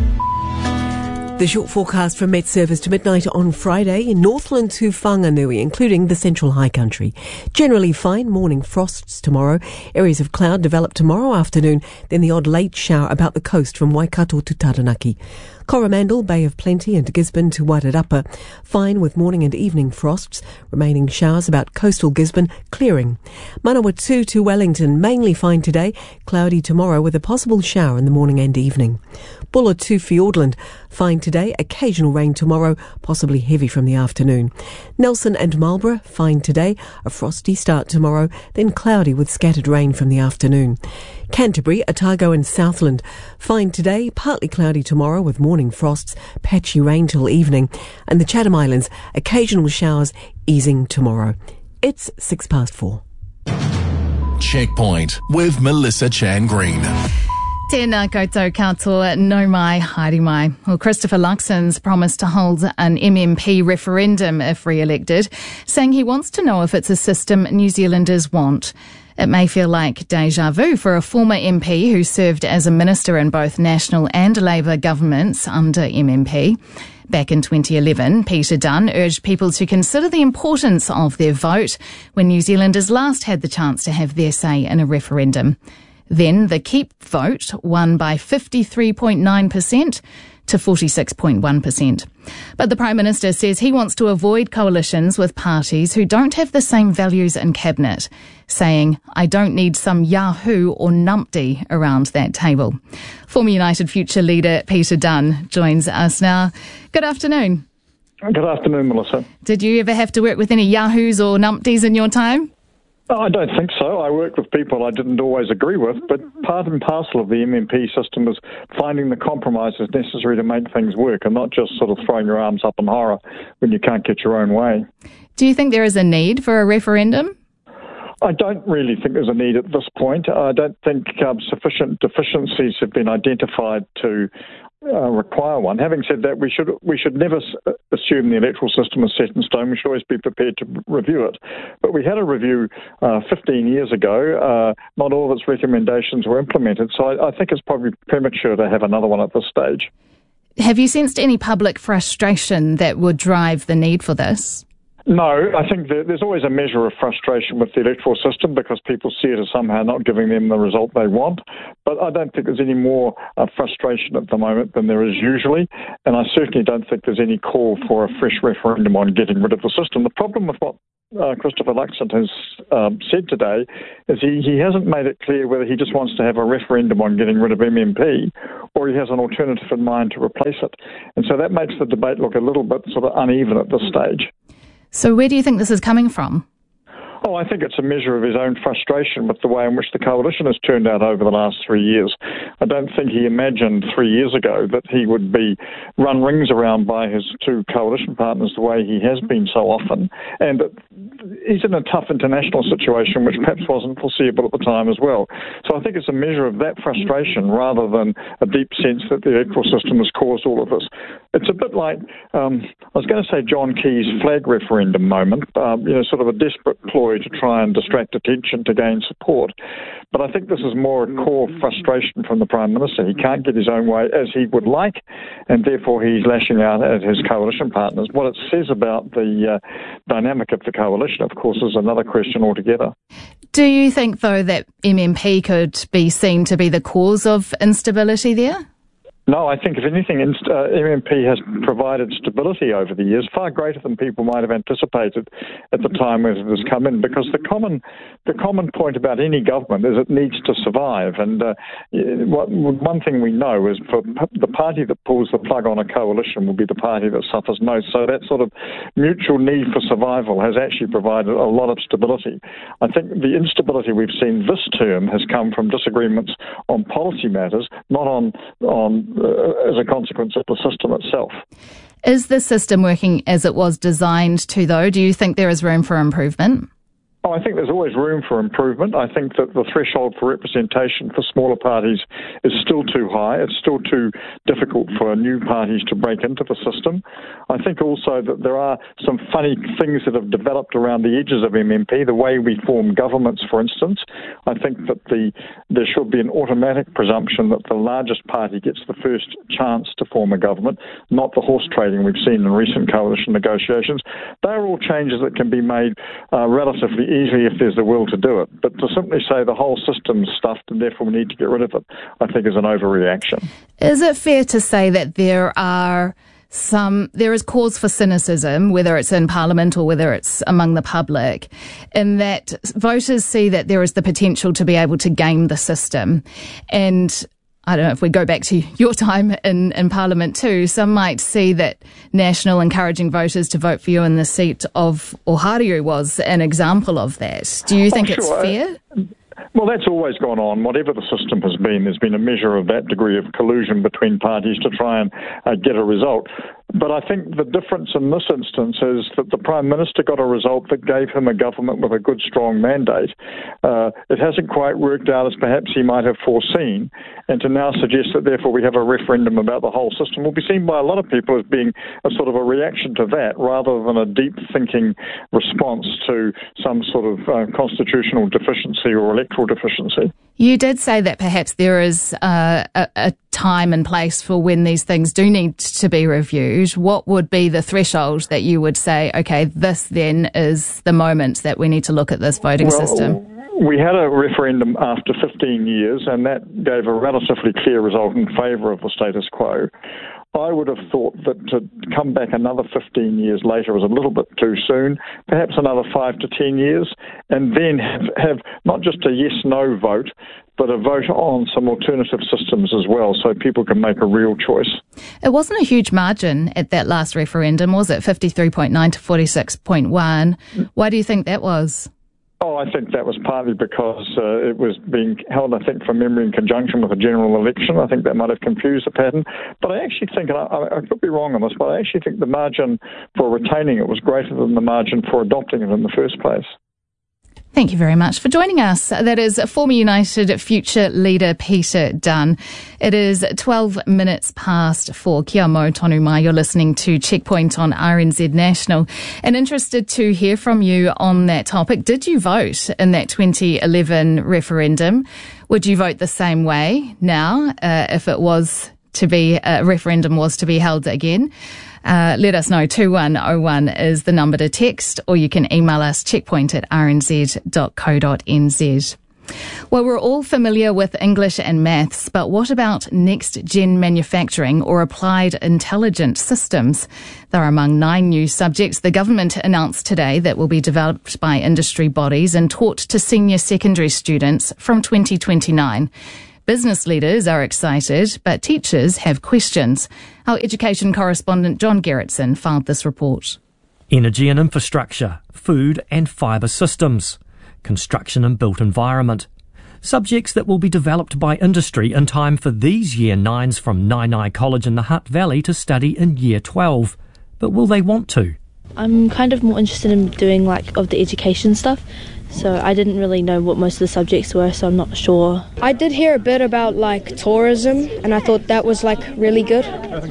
[SPEAKER 11] The short forecast from Met Service to midnight on Friday in Northland to Whanganui, including the Central High Country. Generally fine morning frosts tomorrow. Areas of cloud develop tomorrow afternoon, then the odd late shower about the coast from Waikato to Taranaki. Coromandel, Bay of Plenty and Gisborne to Wairarapa. Fine with morning and evening frosts. Remaining showers about coastal Gisborne, clearing. Manawatu to Wellington, mainly fine today. Cloudy tomorrow with a possible shower in the morning and evening. Buller to Fiordland, fine today. Occasional rain tomorrow, possibly heavy from the afternoon. Nelson and Marlborough, fine today. A frosty start tomorrow, then cloudy with scattered rain from the afternoon. Canterbury, Otago and Southland, fine today, partly cloudy tomorrow with morning frosts, patchy rain till evening, and the Chatham Islands, occasional showers easing tomorrow. It's 4:06.
[SPEAKER 10] Checkpoint with Melissa Chan Green.
[SPEAKER 8] Tēnā koutou katoa, no mai, haere mai. Well, Christopher Luxon's promised to hold an MMP referendum if re-elected, saying he wants to know if it's a system New Zealanders want. It may feel like deja vu for a former MP who served as a minister in both National and Labour governments under MMP. Back in 2011, Peter Dunn urged people to consider the importance of their vote when New Zealanders last had the chance to have their say in a referendum. Then the Keep vote won by 53.9% to 46.1%. But the Prime Minister says he wants to avoid coalitions with parties who don't have the same values in Cabinet, saying, "I don't need some Yahoo or numpty around that table." Former United Future leader Peter Dunn joins us now. Good afternoon.
[SPEAKER 17] Good afternoon, Melissa.
[SPEAKER 8] Did you ever have to work with any Yahoos or numpties in your time?
[SPEAKER 17] I don't think so. I worked with people I didn't always agree with, but part and parcel of the MMP system is finding the compromises necessary to make things work and not just sort of throwing your arms up in horror when you can't get your own way.
[SPEAKER 8] Do you think there is a need for a referendum?
[SPEAKER 17] I don't really think there's a need at this point. I don't think sufficient deficiencies have been identified to require one. Having said that, we should never assume the electoral system is set in stone. We should always be prepared to review it. But we had a review 15 years ago. Not all of its recommendations were implemented, so I think it's probably premature to have another one at this stage.
[SPEAKER 8] Have you sensed any public frustration that would drive the need for this?
[SPEAKER 17] No, I think that there's always a measure of frustration with the electoral system because people see it as somehow not giving them the result they want. But I don't think there's any more frustration at the moment than there is usually. And I certainly don't think there's any call for a fresh referendum on getting rid of the system. The problem with what Christopher Luxon has said today is he hasn't made it clear whether he just wants to have a referendum on getting rid of MMP or he has an alternative in mind to replace it. And so that makes the debate look a little bit sort of uneven at this stage.
[SPEAKER 8] So where do you think this is coming from?
[SPEAKER 17] Oh, I think it's a measure of his own frustration with the way in which the coalition has turned out over the last 3 years. I don't think he imagined 3 years ago that he would be run rings around by his two coalition partners the way he has been so often. And he's in a tough international situation, which perhaps wasn't foreseeable at the time as well. So I think it's a measure of that frustration rather than a deep sense that the electoral system has caused all of this. It's a bit like, I was going to say John Key's flag referendum moment, sort of a desperate ploy to try and distract attention to gain support. But I think this is more a core frustration from the Prime Minister. He can't get his own way as he would like, and therefore he's lashing out at his coalition partners. What it says about the dynamic of the coalition, of course, is another question altogether.
[SPEAKER 8] Do you think, though, that MMP could be seen to be the cause of instability there?
[SPEAKER 17] No, I think if anything, MMP has provided stability over the years, far greater than people might have anticipated at the time when it has come in, because the common point about any government is it needs to survive. And one thing we know is for the party that pulls the plug on a coalition will be the party that suffers most. So that sort of mutual need for survival has actually provided a lot of stability. I think the instability we've seen this term has come from disagreements on policy matters, not on as a consequence of the system itself.
[SPEAKER 8] Is the system working as it was designed to, though? Do you think there is room for improvement?
[SPEAKER 17] Oh, I think there's always room for improvement. I think that the threshold for representation for smaller parties is still too high. It's still too difficult for new parties to break into the system. I think also that there are some funny things that have developed around the edges of MMP, the way we form governments, for instance. I think that there should be an automatic presumption that the largest party gets the first chance to form a government, not the horse trading we've seen in recent coalition negotiations. They're all changes that can be made relatively easily if there's the will to do it. But to simply say the whole system's stuffed and therefore we need to get rid of it, I think is an overreaction.
[SPEAKER 8] Is it fair to say that there is cause for cynicism, whether it's in Parliament or whether it's among the public, in that voters see that there is the potential to be able to game the system? And I don't know, if we go back to your time in Parliament too, some might see that National encouraging voters to vote for you in the seat of Ohariu was an example of that. Do you think it's fair?
[SPEAKER 17] Well, that's always gone on. Whatever the system has been, there's been a measure of that degree of collusion between parties to try and get a result. But I think the difference in this instance is that the Prime Minister got a result that gave him a government with a good, strong mandate. It hasn't quite worked out as perhaps he might have foreseen, and to now suggest that therefore we have a referendum about the whole system will be seen by a lot of people as being a sort of a reaction to that rather than a deep thinking response to some sort of constitutional deficiency or electoral deficiency.
[SPEAKER 8] You did say that perhaps there is a time and place for when these things do need to be reviewed. What would be the threshold that you would say, okay, this then is the moment that we need to look at this voting system?
[SPEAKER 17] We had a referendum after 15 years, and that gave a relatively clear result in favour of the status quo. I would have thought that to come back another 15 years later was a little bit too soon, perhaps another 5 to 10 years, and then have not just a yes-no vote, but a vote on some alternative systems as well, so people can make a real choice.
[SPEAKER 8] It wasn't a huge margin at that last referendum, was it? 53.9 to 46.1. Why do you think that was?
[SPEAKER 17] Oh, I think that was partly because it was being held, I think, from memory in conjunction with a general election. I think that might have confused the pattern. But I actually think, and I could be wrong on this, but I actually think the margin for retaining it was greater than the margin for adopting it in the first place.
[SPEAKER 8] Thank you very much for joining us. That is former United Future leader Peter Dunn. It is 12 minutes past 4. Kia mau tonu mai. You're listening to Checkpoint on RNZ National. And interested to hear from you on that topic. Did you vote in that 2011 referendum? Would you vote the same way now if it was to be a referendum was to be held again? Let us know. 2101 is the number to text, or you can email us checkpoint@rnz.co.nz. Well, we're all familiar with English and maths, but what about next-gen manufacturing or applied intelligent systems? They're among 9 new subjects the government announced today that will be developed by industry bodies and taught to senior secondary students from 2029. Business leaders are excited, but teachers have questions. Our education correspondent John Gerritsen filed this report.
[SPEAKER 18] Energy and infrastructure, food and fibre systems, construction and built environment. Subjects that will be developed by industry in time for these Year 9s from Nainai College in the Hutt Valley to study in Year 12. But will they want to?
[SPEAKER 19] I'm kind of more interested in doing of the education stuff. So I didn't really know what most of the subjects were, so I'm not sure.
[SPEAKER 20] I did hear a bit about tourism, and I thought that was really good.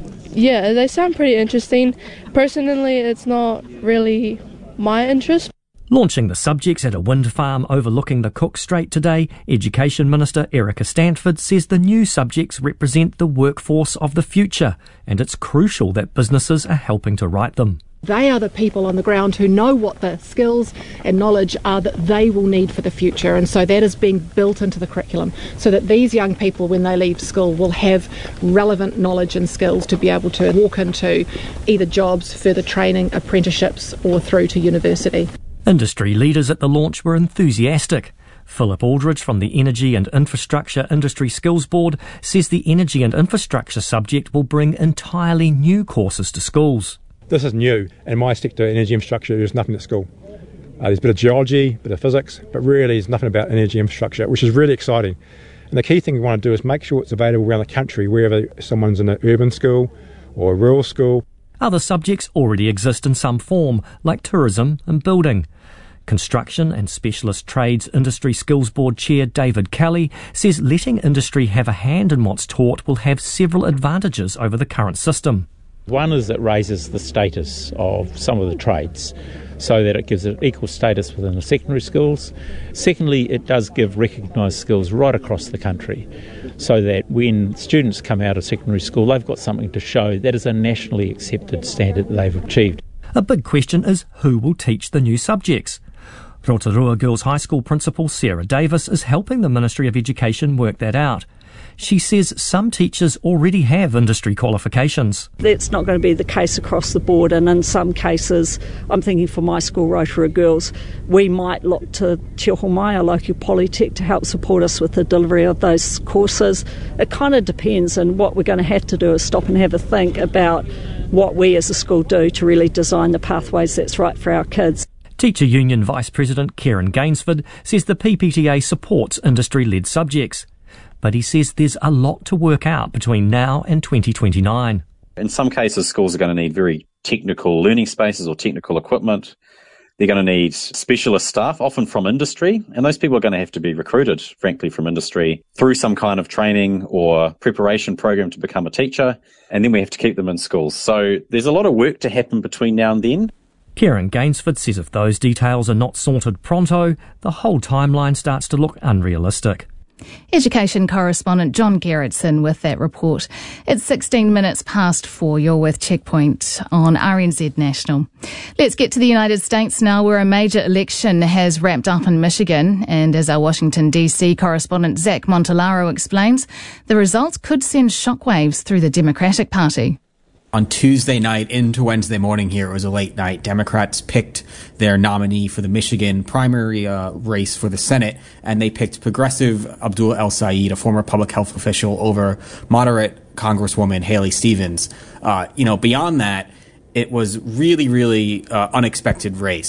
[SPEAKER 21] Yeah, they sound pretty interesting. Personally, it's not really my interest.
[SPEAKER 18] Launching the subjects at a wind farm overlooking the Cook Strait today, Education Minister Erica Stanford says the new subjects represent the workforce of the future, and it's crucial that businesses are helping to write them.
[SPEAKER 22] They are the people on the ground who know what the skills and knowledge are that they will need for the future, and so that is being built into the curriculum so that these young people, when they leave school, will have relevant knowledge and skills to be able to walk into either jobs, further training, apprenticeships or through to university.
[SPEAKER 18] Industry leaders at the launch were enthusiastic. Philip Aldridge from the Energy and Infrastructure Industry Skills Board says the energy and infrastructure subject will bring entirely new courses to schools.
[SPEAKER 23] This is new. In my sector, energy infrastructure, there's nothing at school. There's a bit of geology, a bit of physics, but really there's nothing about energy infrastructure, which is really exciting. And the key thing we want to do is make sure it's available around the country, wherever someone's in an urban school or a rural school.
[SPEAKER 18] Other subjects already exist in some form, like tourism and building. Construction and Specialist Trades Industry Skills Board Chair David Kelly says letting industry have a hand in what's taught will have several advantages over the current system.
[SPEAKER 24] One is it raises the status of some of the trades so that it gives it equal status within the secondary schools. Secondly, it does give recognised skills right across the country so that when students come out of secondary school, they've got something to show that is a nationally accepted standard that they've achieved.
[SPEAKER 18] A big question is who will teach the new subjects. Rotorua Girls High School Principal Sarah Davis is helping the Ministry of Education work that out. She says some teachers already have industry qualifications.
[SPEAKER 25] That's not going to be the case across the board, and in some cases, I'm thinking for my school, Rotorua Girls, we might look to Te Oho Mai, a local polytech, to help support us with the delivery of those courses. It kind of depends, and what we're going to have to do is stop and have a think about what we as a school do to really design the pathways that's right for our kids.
[SPEAKER 18] Teacher Union Vice President Kieran Gainsford says the PPTA supports industry-led subjects. But he says there's a lot to work out between now and 2029.
[SPEAKER 26] In some cases, schools are going to need very technical learning spaces or technical equipment. They're going to need specialist staff, often from industry, and those people are going to have to be recruited, frankly, from industry through some kind of training or preparation program to become a teacher, and then we have to keep them in schools. So there's a lot of work to happen between now and then.
[SPEAKER 18] Kieran Gainsford says if those details are not sorted pronto, the whole timeline starts to look unrealistic.
[SPEAKER 8] Education correspondent John Gerritsen with that report. It's 16 minutes past 4. You're with Checkpoint on RNZ National. Let's get to the United States now, where a major election has wrapped up in Michigan. And as our Washington DC correspondent Zach Montalaro explains, the results could send shockwaves through the Democratic Party.
[SPEAKER 27] On Tuesday night into Wednesday morning here, it was a late night. Democrats picked their nominee for the Michigan primary race for the Senate, and they picked progressive Abdul El Sayed, a former public health official, over moderate Congresswoman Haley Stevens. Beyond that, it was really, really unexpected race.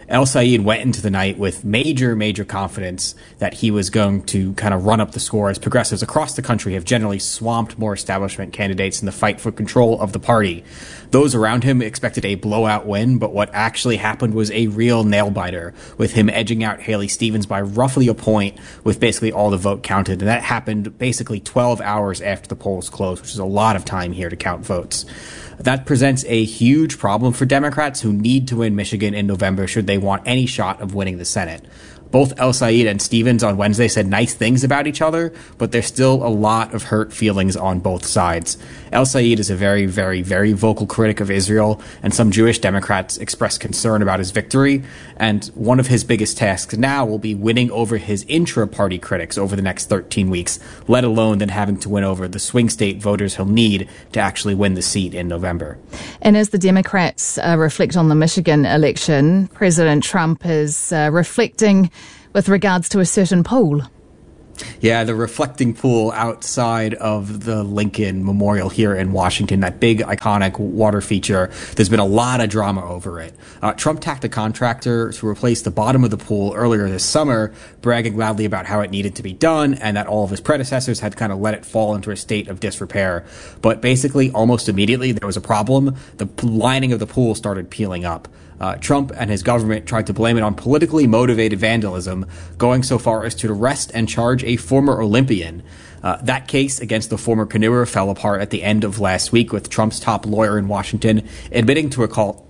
[SPEAKER 27] El Sayed went into the night with major confidence that he was going to kind of run up the score, as progressives across the country have generally swamped more establishment candidates in the fight for control of the party. Those around him expected a blowout win, but what actually happened was a real nail-biter, with him edging out Haley Stevens by roughly a point with basically all the vote counted. And that happened basically 12 hours after the polls closed, which is a lot of time here to count votes. That presents a huge problem for Democrats who need to win Michigan in November should they want any shot of winning the Senate. Both El Sayed and Stevens on Wednesday said nice things about each other, but there's still a lot of hurt feelings on both sides. El Sayed is a very vocal critic of Israel, and some Jewish Democrats expressed concern about his victory. And one of his biggest tasks now will be winning over his intra-party critics over the next 13 weeks, let alone then having to win over the swing state voters he'll need to actually win the seat in November.
[SPEAKER 8] And as the Democrats reflect on the Michigan election, President Trump is reflecting with regards to a certain pool.
[SPEAKER 27] Yeah, the reflecting pool outside of the Lincoln Memorial here in Washington, that big iconic water feature. There's been a lot of drama over it. Trump tacked a contractor to replace the bottom of the pool earlier this summer, bragging loudly about how it needed to be done and that all of his predecessors had kind of let it fall into a state of disrepair. But basically, almost immediately, there was a problem. The lining of the pool started peeling up. Trump and his government tried to blame it on politically motivated vandalism, going so far as to arrest and charge a former Olympian. That case against the former canoer fell apart at the end of last week, with Trump's top lawyer in Washington admitting to a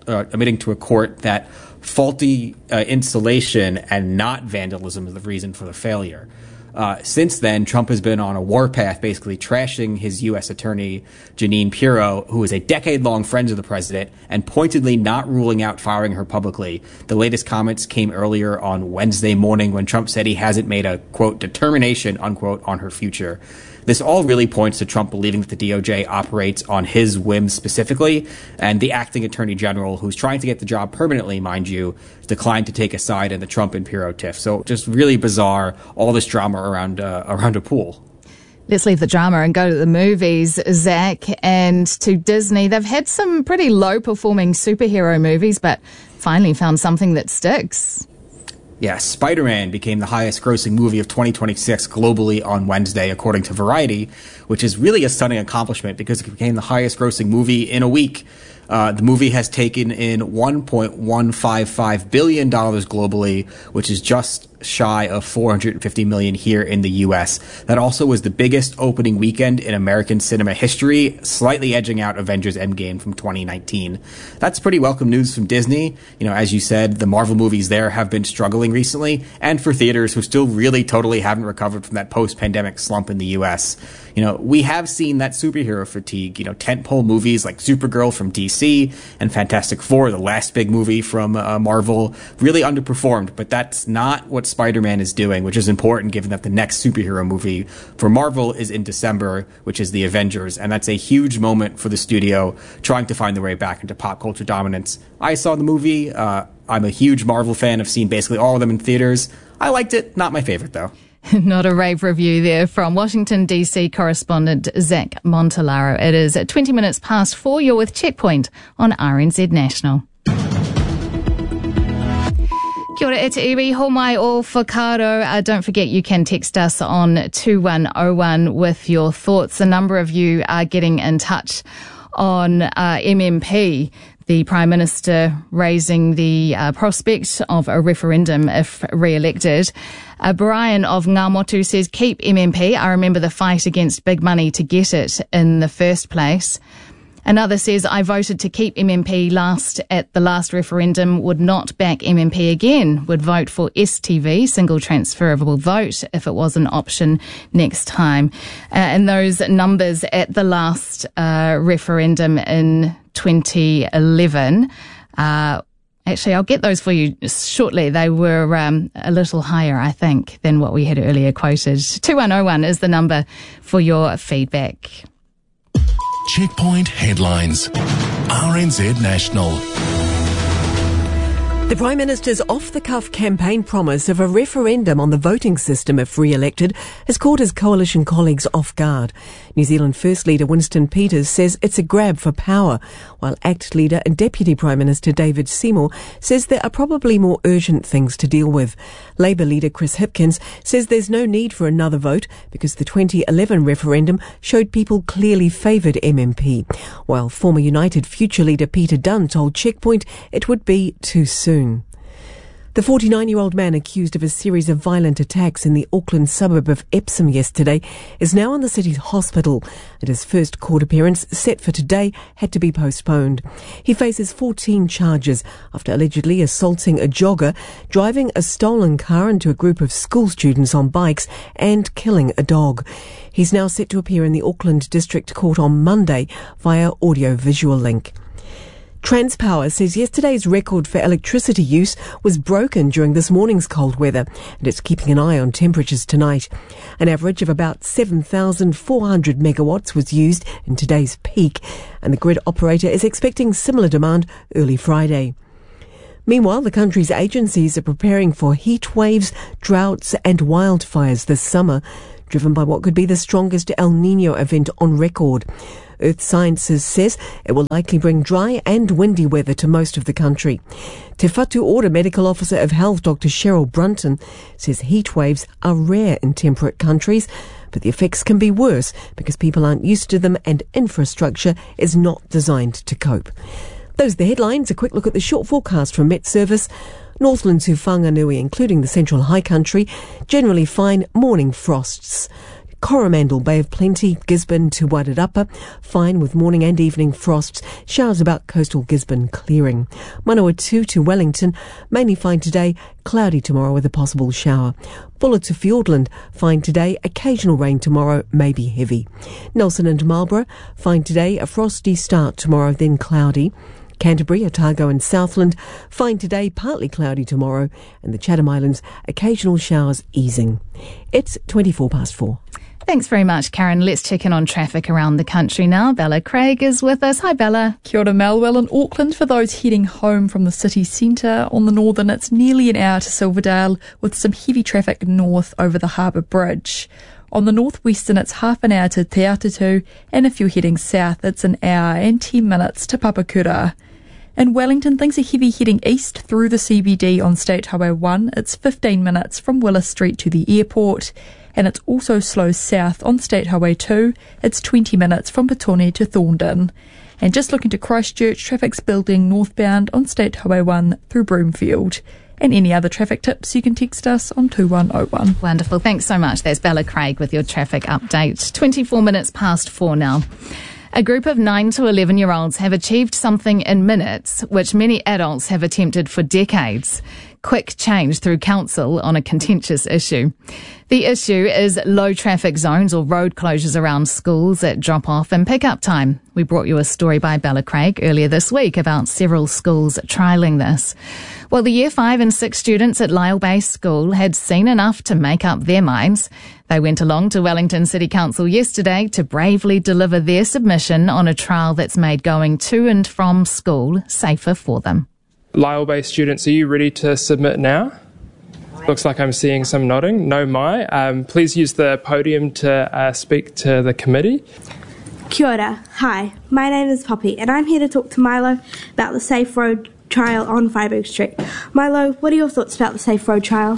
[SPEAKER 27] court that faulty installation and not vandalism is the reason for the failure. Since then, Trump has been on a warpath, basically trashing his U.S. attorney, Jeanine Pirro, who is a decade-long friend of the president, and pointedly not ruling out firing her publicly. The latest comments came earlier on Wednesday morning when Trump said he hasn't made a, quote, determination, unquote, on her future. This all really points to Trump believing that the DOJ operates on his whims specifically, and the acting attorney general, who's trying to get the job permanently, mind you, declined to take a side in the Trump and Pirro tiff. So just really bizarre, all this drama around a pool.
[SPEAKER 8] Let's leave the drama and go to the movies, Zach, and to Disney. They've had some pretty low-performing superhero movies, but finally found something that sticks.
[SPEAKER 27] Yeah, Spider-Man became the highest-grossing movie of 2026 globally on Wednesday, according to Variety, which is really a stunning accomplishment because it became the highest-grossing movie in a week. The movie has taken in $1.155 billion globally, which is just shy of $450 million here in the U.S. That also was the biggest opening weekend in American cinema history, slightly edging out Avengers Endgame from 2019. That's pretty welcome news from Disney. You know, as you said, the Marvel movies there have been struggling recently, and for theaters who still really totally haven't recovered from that post-pandemic slump in the U.S. You know, we have seen that superhero fatigue. You know, tentpole movies like Supergirl from DC and Fantastic Four, the last big movie from Marvel, really underperformed, but that's not what Spider-Man is doing, which is important given that the next superhero movie for Marvel is in December, which is The Avengers, and that's a huge moment for the studio trying to find their way back into pop culture dominance. I saw the movie. I'm a huge Marvel fan. I've seen basically all of them in theaters. I liked it. Not my favorite, though.
[SPEAKER 8] Not a rave review there from Washington, D.C. correspondent Zach Montalaro. It is at 20 minutes past 4. You're with Checkpoint on RNZ National. Kia ora e te iwi, ho mai o whakaaro. Don't forget you can text us on 2101 with your thoughts. A number of you are getting in touch on MMP, the Prime Minister raising the prospect of a referendum if re-elected. Brian of Ngamotu says, keep MMP. I remember the fight against big money to get it in the first place. Another says, I voted to keep MMP at the last referendum, would not back MMP again, would vote for STV, single transferable vote, if it was an option next time. And those numbers at the last referendum in 2011, actually, I'll get those for you shortly. They were a little higher, I think, than what we had earlier quoted. 2101 is the number for your feedback.
[SPEAKER 10] Checkpoint headlines. RNZ National.
[SPEAKER 11] The Prime Minister's off-the-cuff campaign promise of a referendum on the voting system if re-elected has caught his coalition colleagues off guard. New Zealand First Leader Winston Peters says it's a grab for power, while ACT Leader and Deputy Prime Minister David Seymour says there are probably more urgent things to deal with. Labour leader Chris Hipkins says there's no need for another vote because the 2011 referendum showed people clearly favoured MMP, while former United Future leader Peter Dunn told Checkpoint it would be too soon. The 49-year-old man accused of a series of violent attacks in the Auckland suburb of Epsom yesterday is now in the city's hospital, and his first court appearance, set for today, had to be postponed. He faces 14 charges after allegedly assaulting a jogger, driving a stolen car into a group of school students on bikes, and killing a dog. He's now set to appear in the Auckland District Court on Monday via audio-visual link. Transpower says yesterday's record for electricity use was broken during this morning's cold weather, and it's keeping an eye on temperatures tonight. An average of about 7,400 megawatts was used in today's peak, and the grid operator is expecting similar demand early Friday. Meanwhile, the country's agencies are preparing for heat waves, droughts and wildfires this summer, driven by what could be the strongest El Niño event on record. Earth Sciences says it will likely bring dry and windy weather to most of the country. Te Whatu Ora Medical Officer of Health Dr Cheryl Brunton says heat waves are rare in temperate countries, but the effects can be worse because people aren't used to them and infrastructure is not designed to cope. Those are the headlines. A quick look at the short forecast from Met Service. Northland to Whanganui, including the Central High Country, generally fine morning frosts. Coromandel, Bay of Plenty, Gisborne to Wairarapa, fine with morning and evening frosts, showers about coastal Gisborne clearing. Manawatu to Wellington, mainly fine today, cloudy tomorrow with a possible shower. Bulla to Fiordland, fine today, occasional rain tomorrow, maybe heavy. Nelson and Marlborough, fine today, a frosty start tomorrow, then cloudy. Canterbury, Otago and Southland, fine today, partly cloudy tomorrow, and the Chatham Islands, occasional showers easing. It's 4:24.
[SPEAKER 8] Thanks very much, Karen. Let's check in on traffic around the country now. Bella Craig is with us. Hi, Bella.
[SPEAKER 1] Kia ora, Mel. Well, in Auckland, for those heading home from the city centre, on the northern, it's nearly an hour to Silverdale, with some heavy traffic north over the Harbour Bridge. On the northwestern, it's half an hour to Te Atatu, and if you're heading south, it's an hour and 10 minutes to Papakura. In Wellington, things are heavy heading east through the CBD on State Highway 1. It's 15 minutes from Willis Street to the airport. And it's also slow south on State Highway 2. It's 20 minutes from Petone to Thorndon. And just looking to Christchurch, traffic's building northbound on State Highway 1 through Broomfield. And any other traffic tips, you can text us on 2101.
[SPEAKER 8] Wonderful. Thanks so much. That's Bella Craig with your traffic update. 24 minutes past 4 now. A group of 9 to 11-year-olds have achieved something in minutes, which many adults have attempted for decades. Quick change through council on a contentious issue. The issue is low traffic zones or road closures around schools at drop-off and pick-up time. We brought you a story by Bella Craig earlier this week about several schools trialling this. Well, the Year 5 and 6 students at Lyall Bay School had seen enough to make up their minds. They went along to Wellington City Council yesterday to bravely deliver their submission on a trial that's made going to and from school safer for them.
[SPEAKER 2] Lyall Bay students, are you ready to submit now? Looks like I'm seeing some nodding. No, please use the podium to speak to the committee.
[SPEAKER 9] Kia ora. Hi, my name is Poppy and I'm here to talk to Milo about the Safe Road trial on Freiburg Street. Milo, what are your thoughts about the Safe Road trial?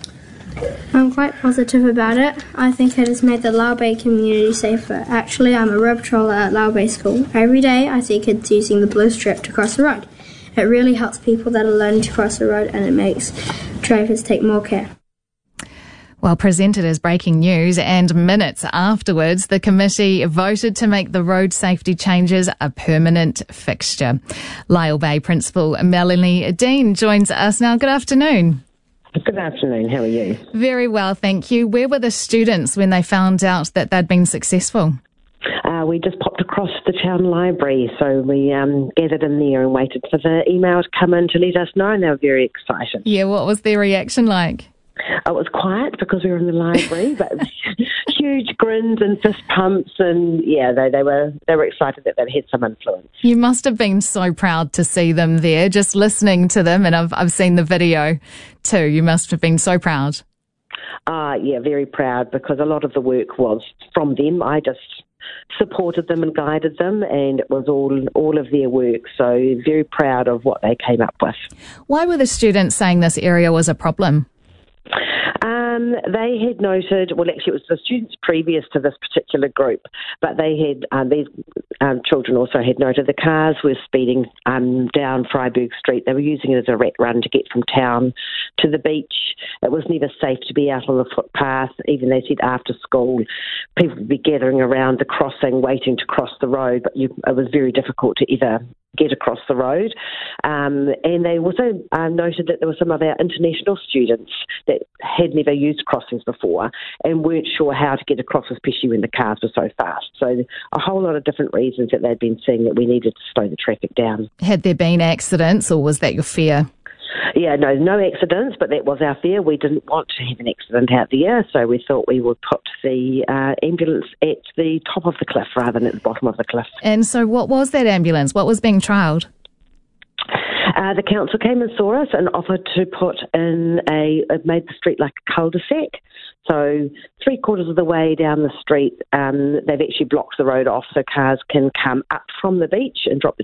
[SPEAKER 9] I'm quite positive about it. I think it has made the Lyall Bay community safer. Actually, I'm a road patroller at Lyall Bay School. Every day I see kids using the blue strip to cross the road. It really helps people that are learning to cross the road and it makes drivers take more care.
[SPEAKER 8] Well, presented as breaking news and minutes afterwards, the committee voted to make the road safety changes a permanent fixture. Lyall Bay Principal Melanie Dean joins us now. Good afternoon.
[SPEAKER 3] Good afternoon. How are you?
[SPEAKER 8] Very well, thank you. Where were the students when they found out that they'd been successful?
[SPEAKER 3] We just popped across the town library, so we gathered in there and waited for the email to come in to let us know, and they were very excited.
[SPEAKER 8] Yeah, what was their reaction like?
[SPEAKER 3] It was quiet because we were in the library, but huge grins and fist pumps, and yeah, they were excited that they'd had some influence.
[SPEAKER 8] You must have been so proud to see them there, just listening to them, and I've seen the video too. You must have been so proud.
[SPEAKER 3] Yeah, very proud, because a lot of the work was from them. I just supported them and guided them, and it was all of their work, so very proud of what they came up with.
[SPEAKER 8] Why were the students saying this area was a problem?
[SPEAKER 3] They had noted, well, actually it was the students previous to this particular group, but they had, these children also had noted the cars were speeding down Freiburg Street. They were using it as a rat run to get from town to the beach. It was never safe to be out on the footpath. Even they said after school, people would be gathering around the crossing waiting to cross the road, but it was very difficult to either get across the road. And they also noted that there were some of our international students that had never used crossings before and weren't sure how to get across, especially when the cars were so fast. So a whole lot of different reasons that they'd been seeing that we needed to slow the traffic down. Had there been accidents, or was that your fear? Yeah, no accidents, but that was our fear. We didn't want to have an accident out there, so we thought we would put the ambulance at the top of the cliff rather than at the bottom of the cliff. And so what was that ambulance? What was being trialled? The council came and saw us and offered to put in it made the street like a cul-de-sac. So 3/4 of the way down the street, they've actually blocked the road off so cars can come up from the beach and drop the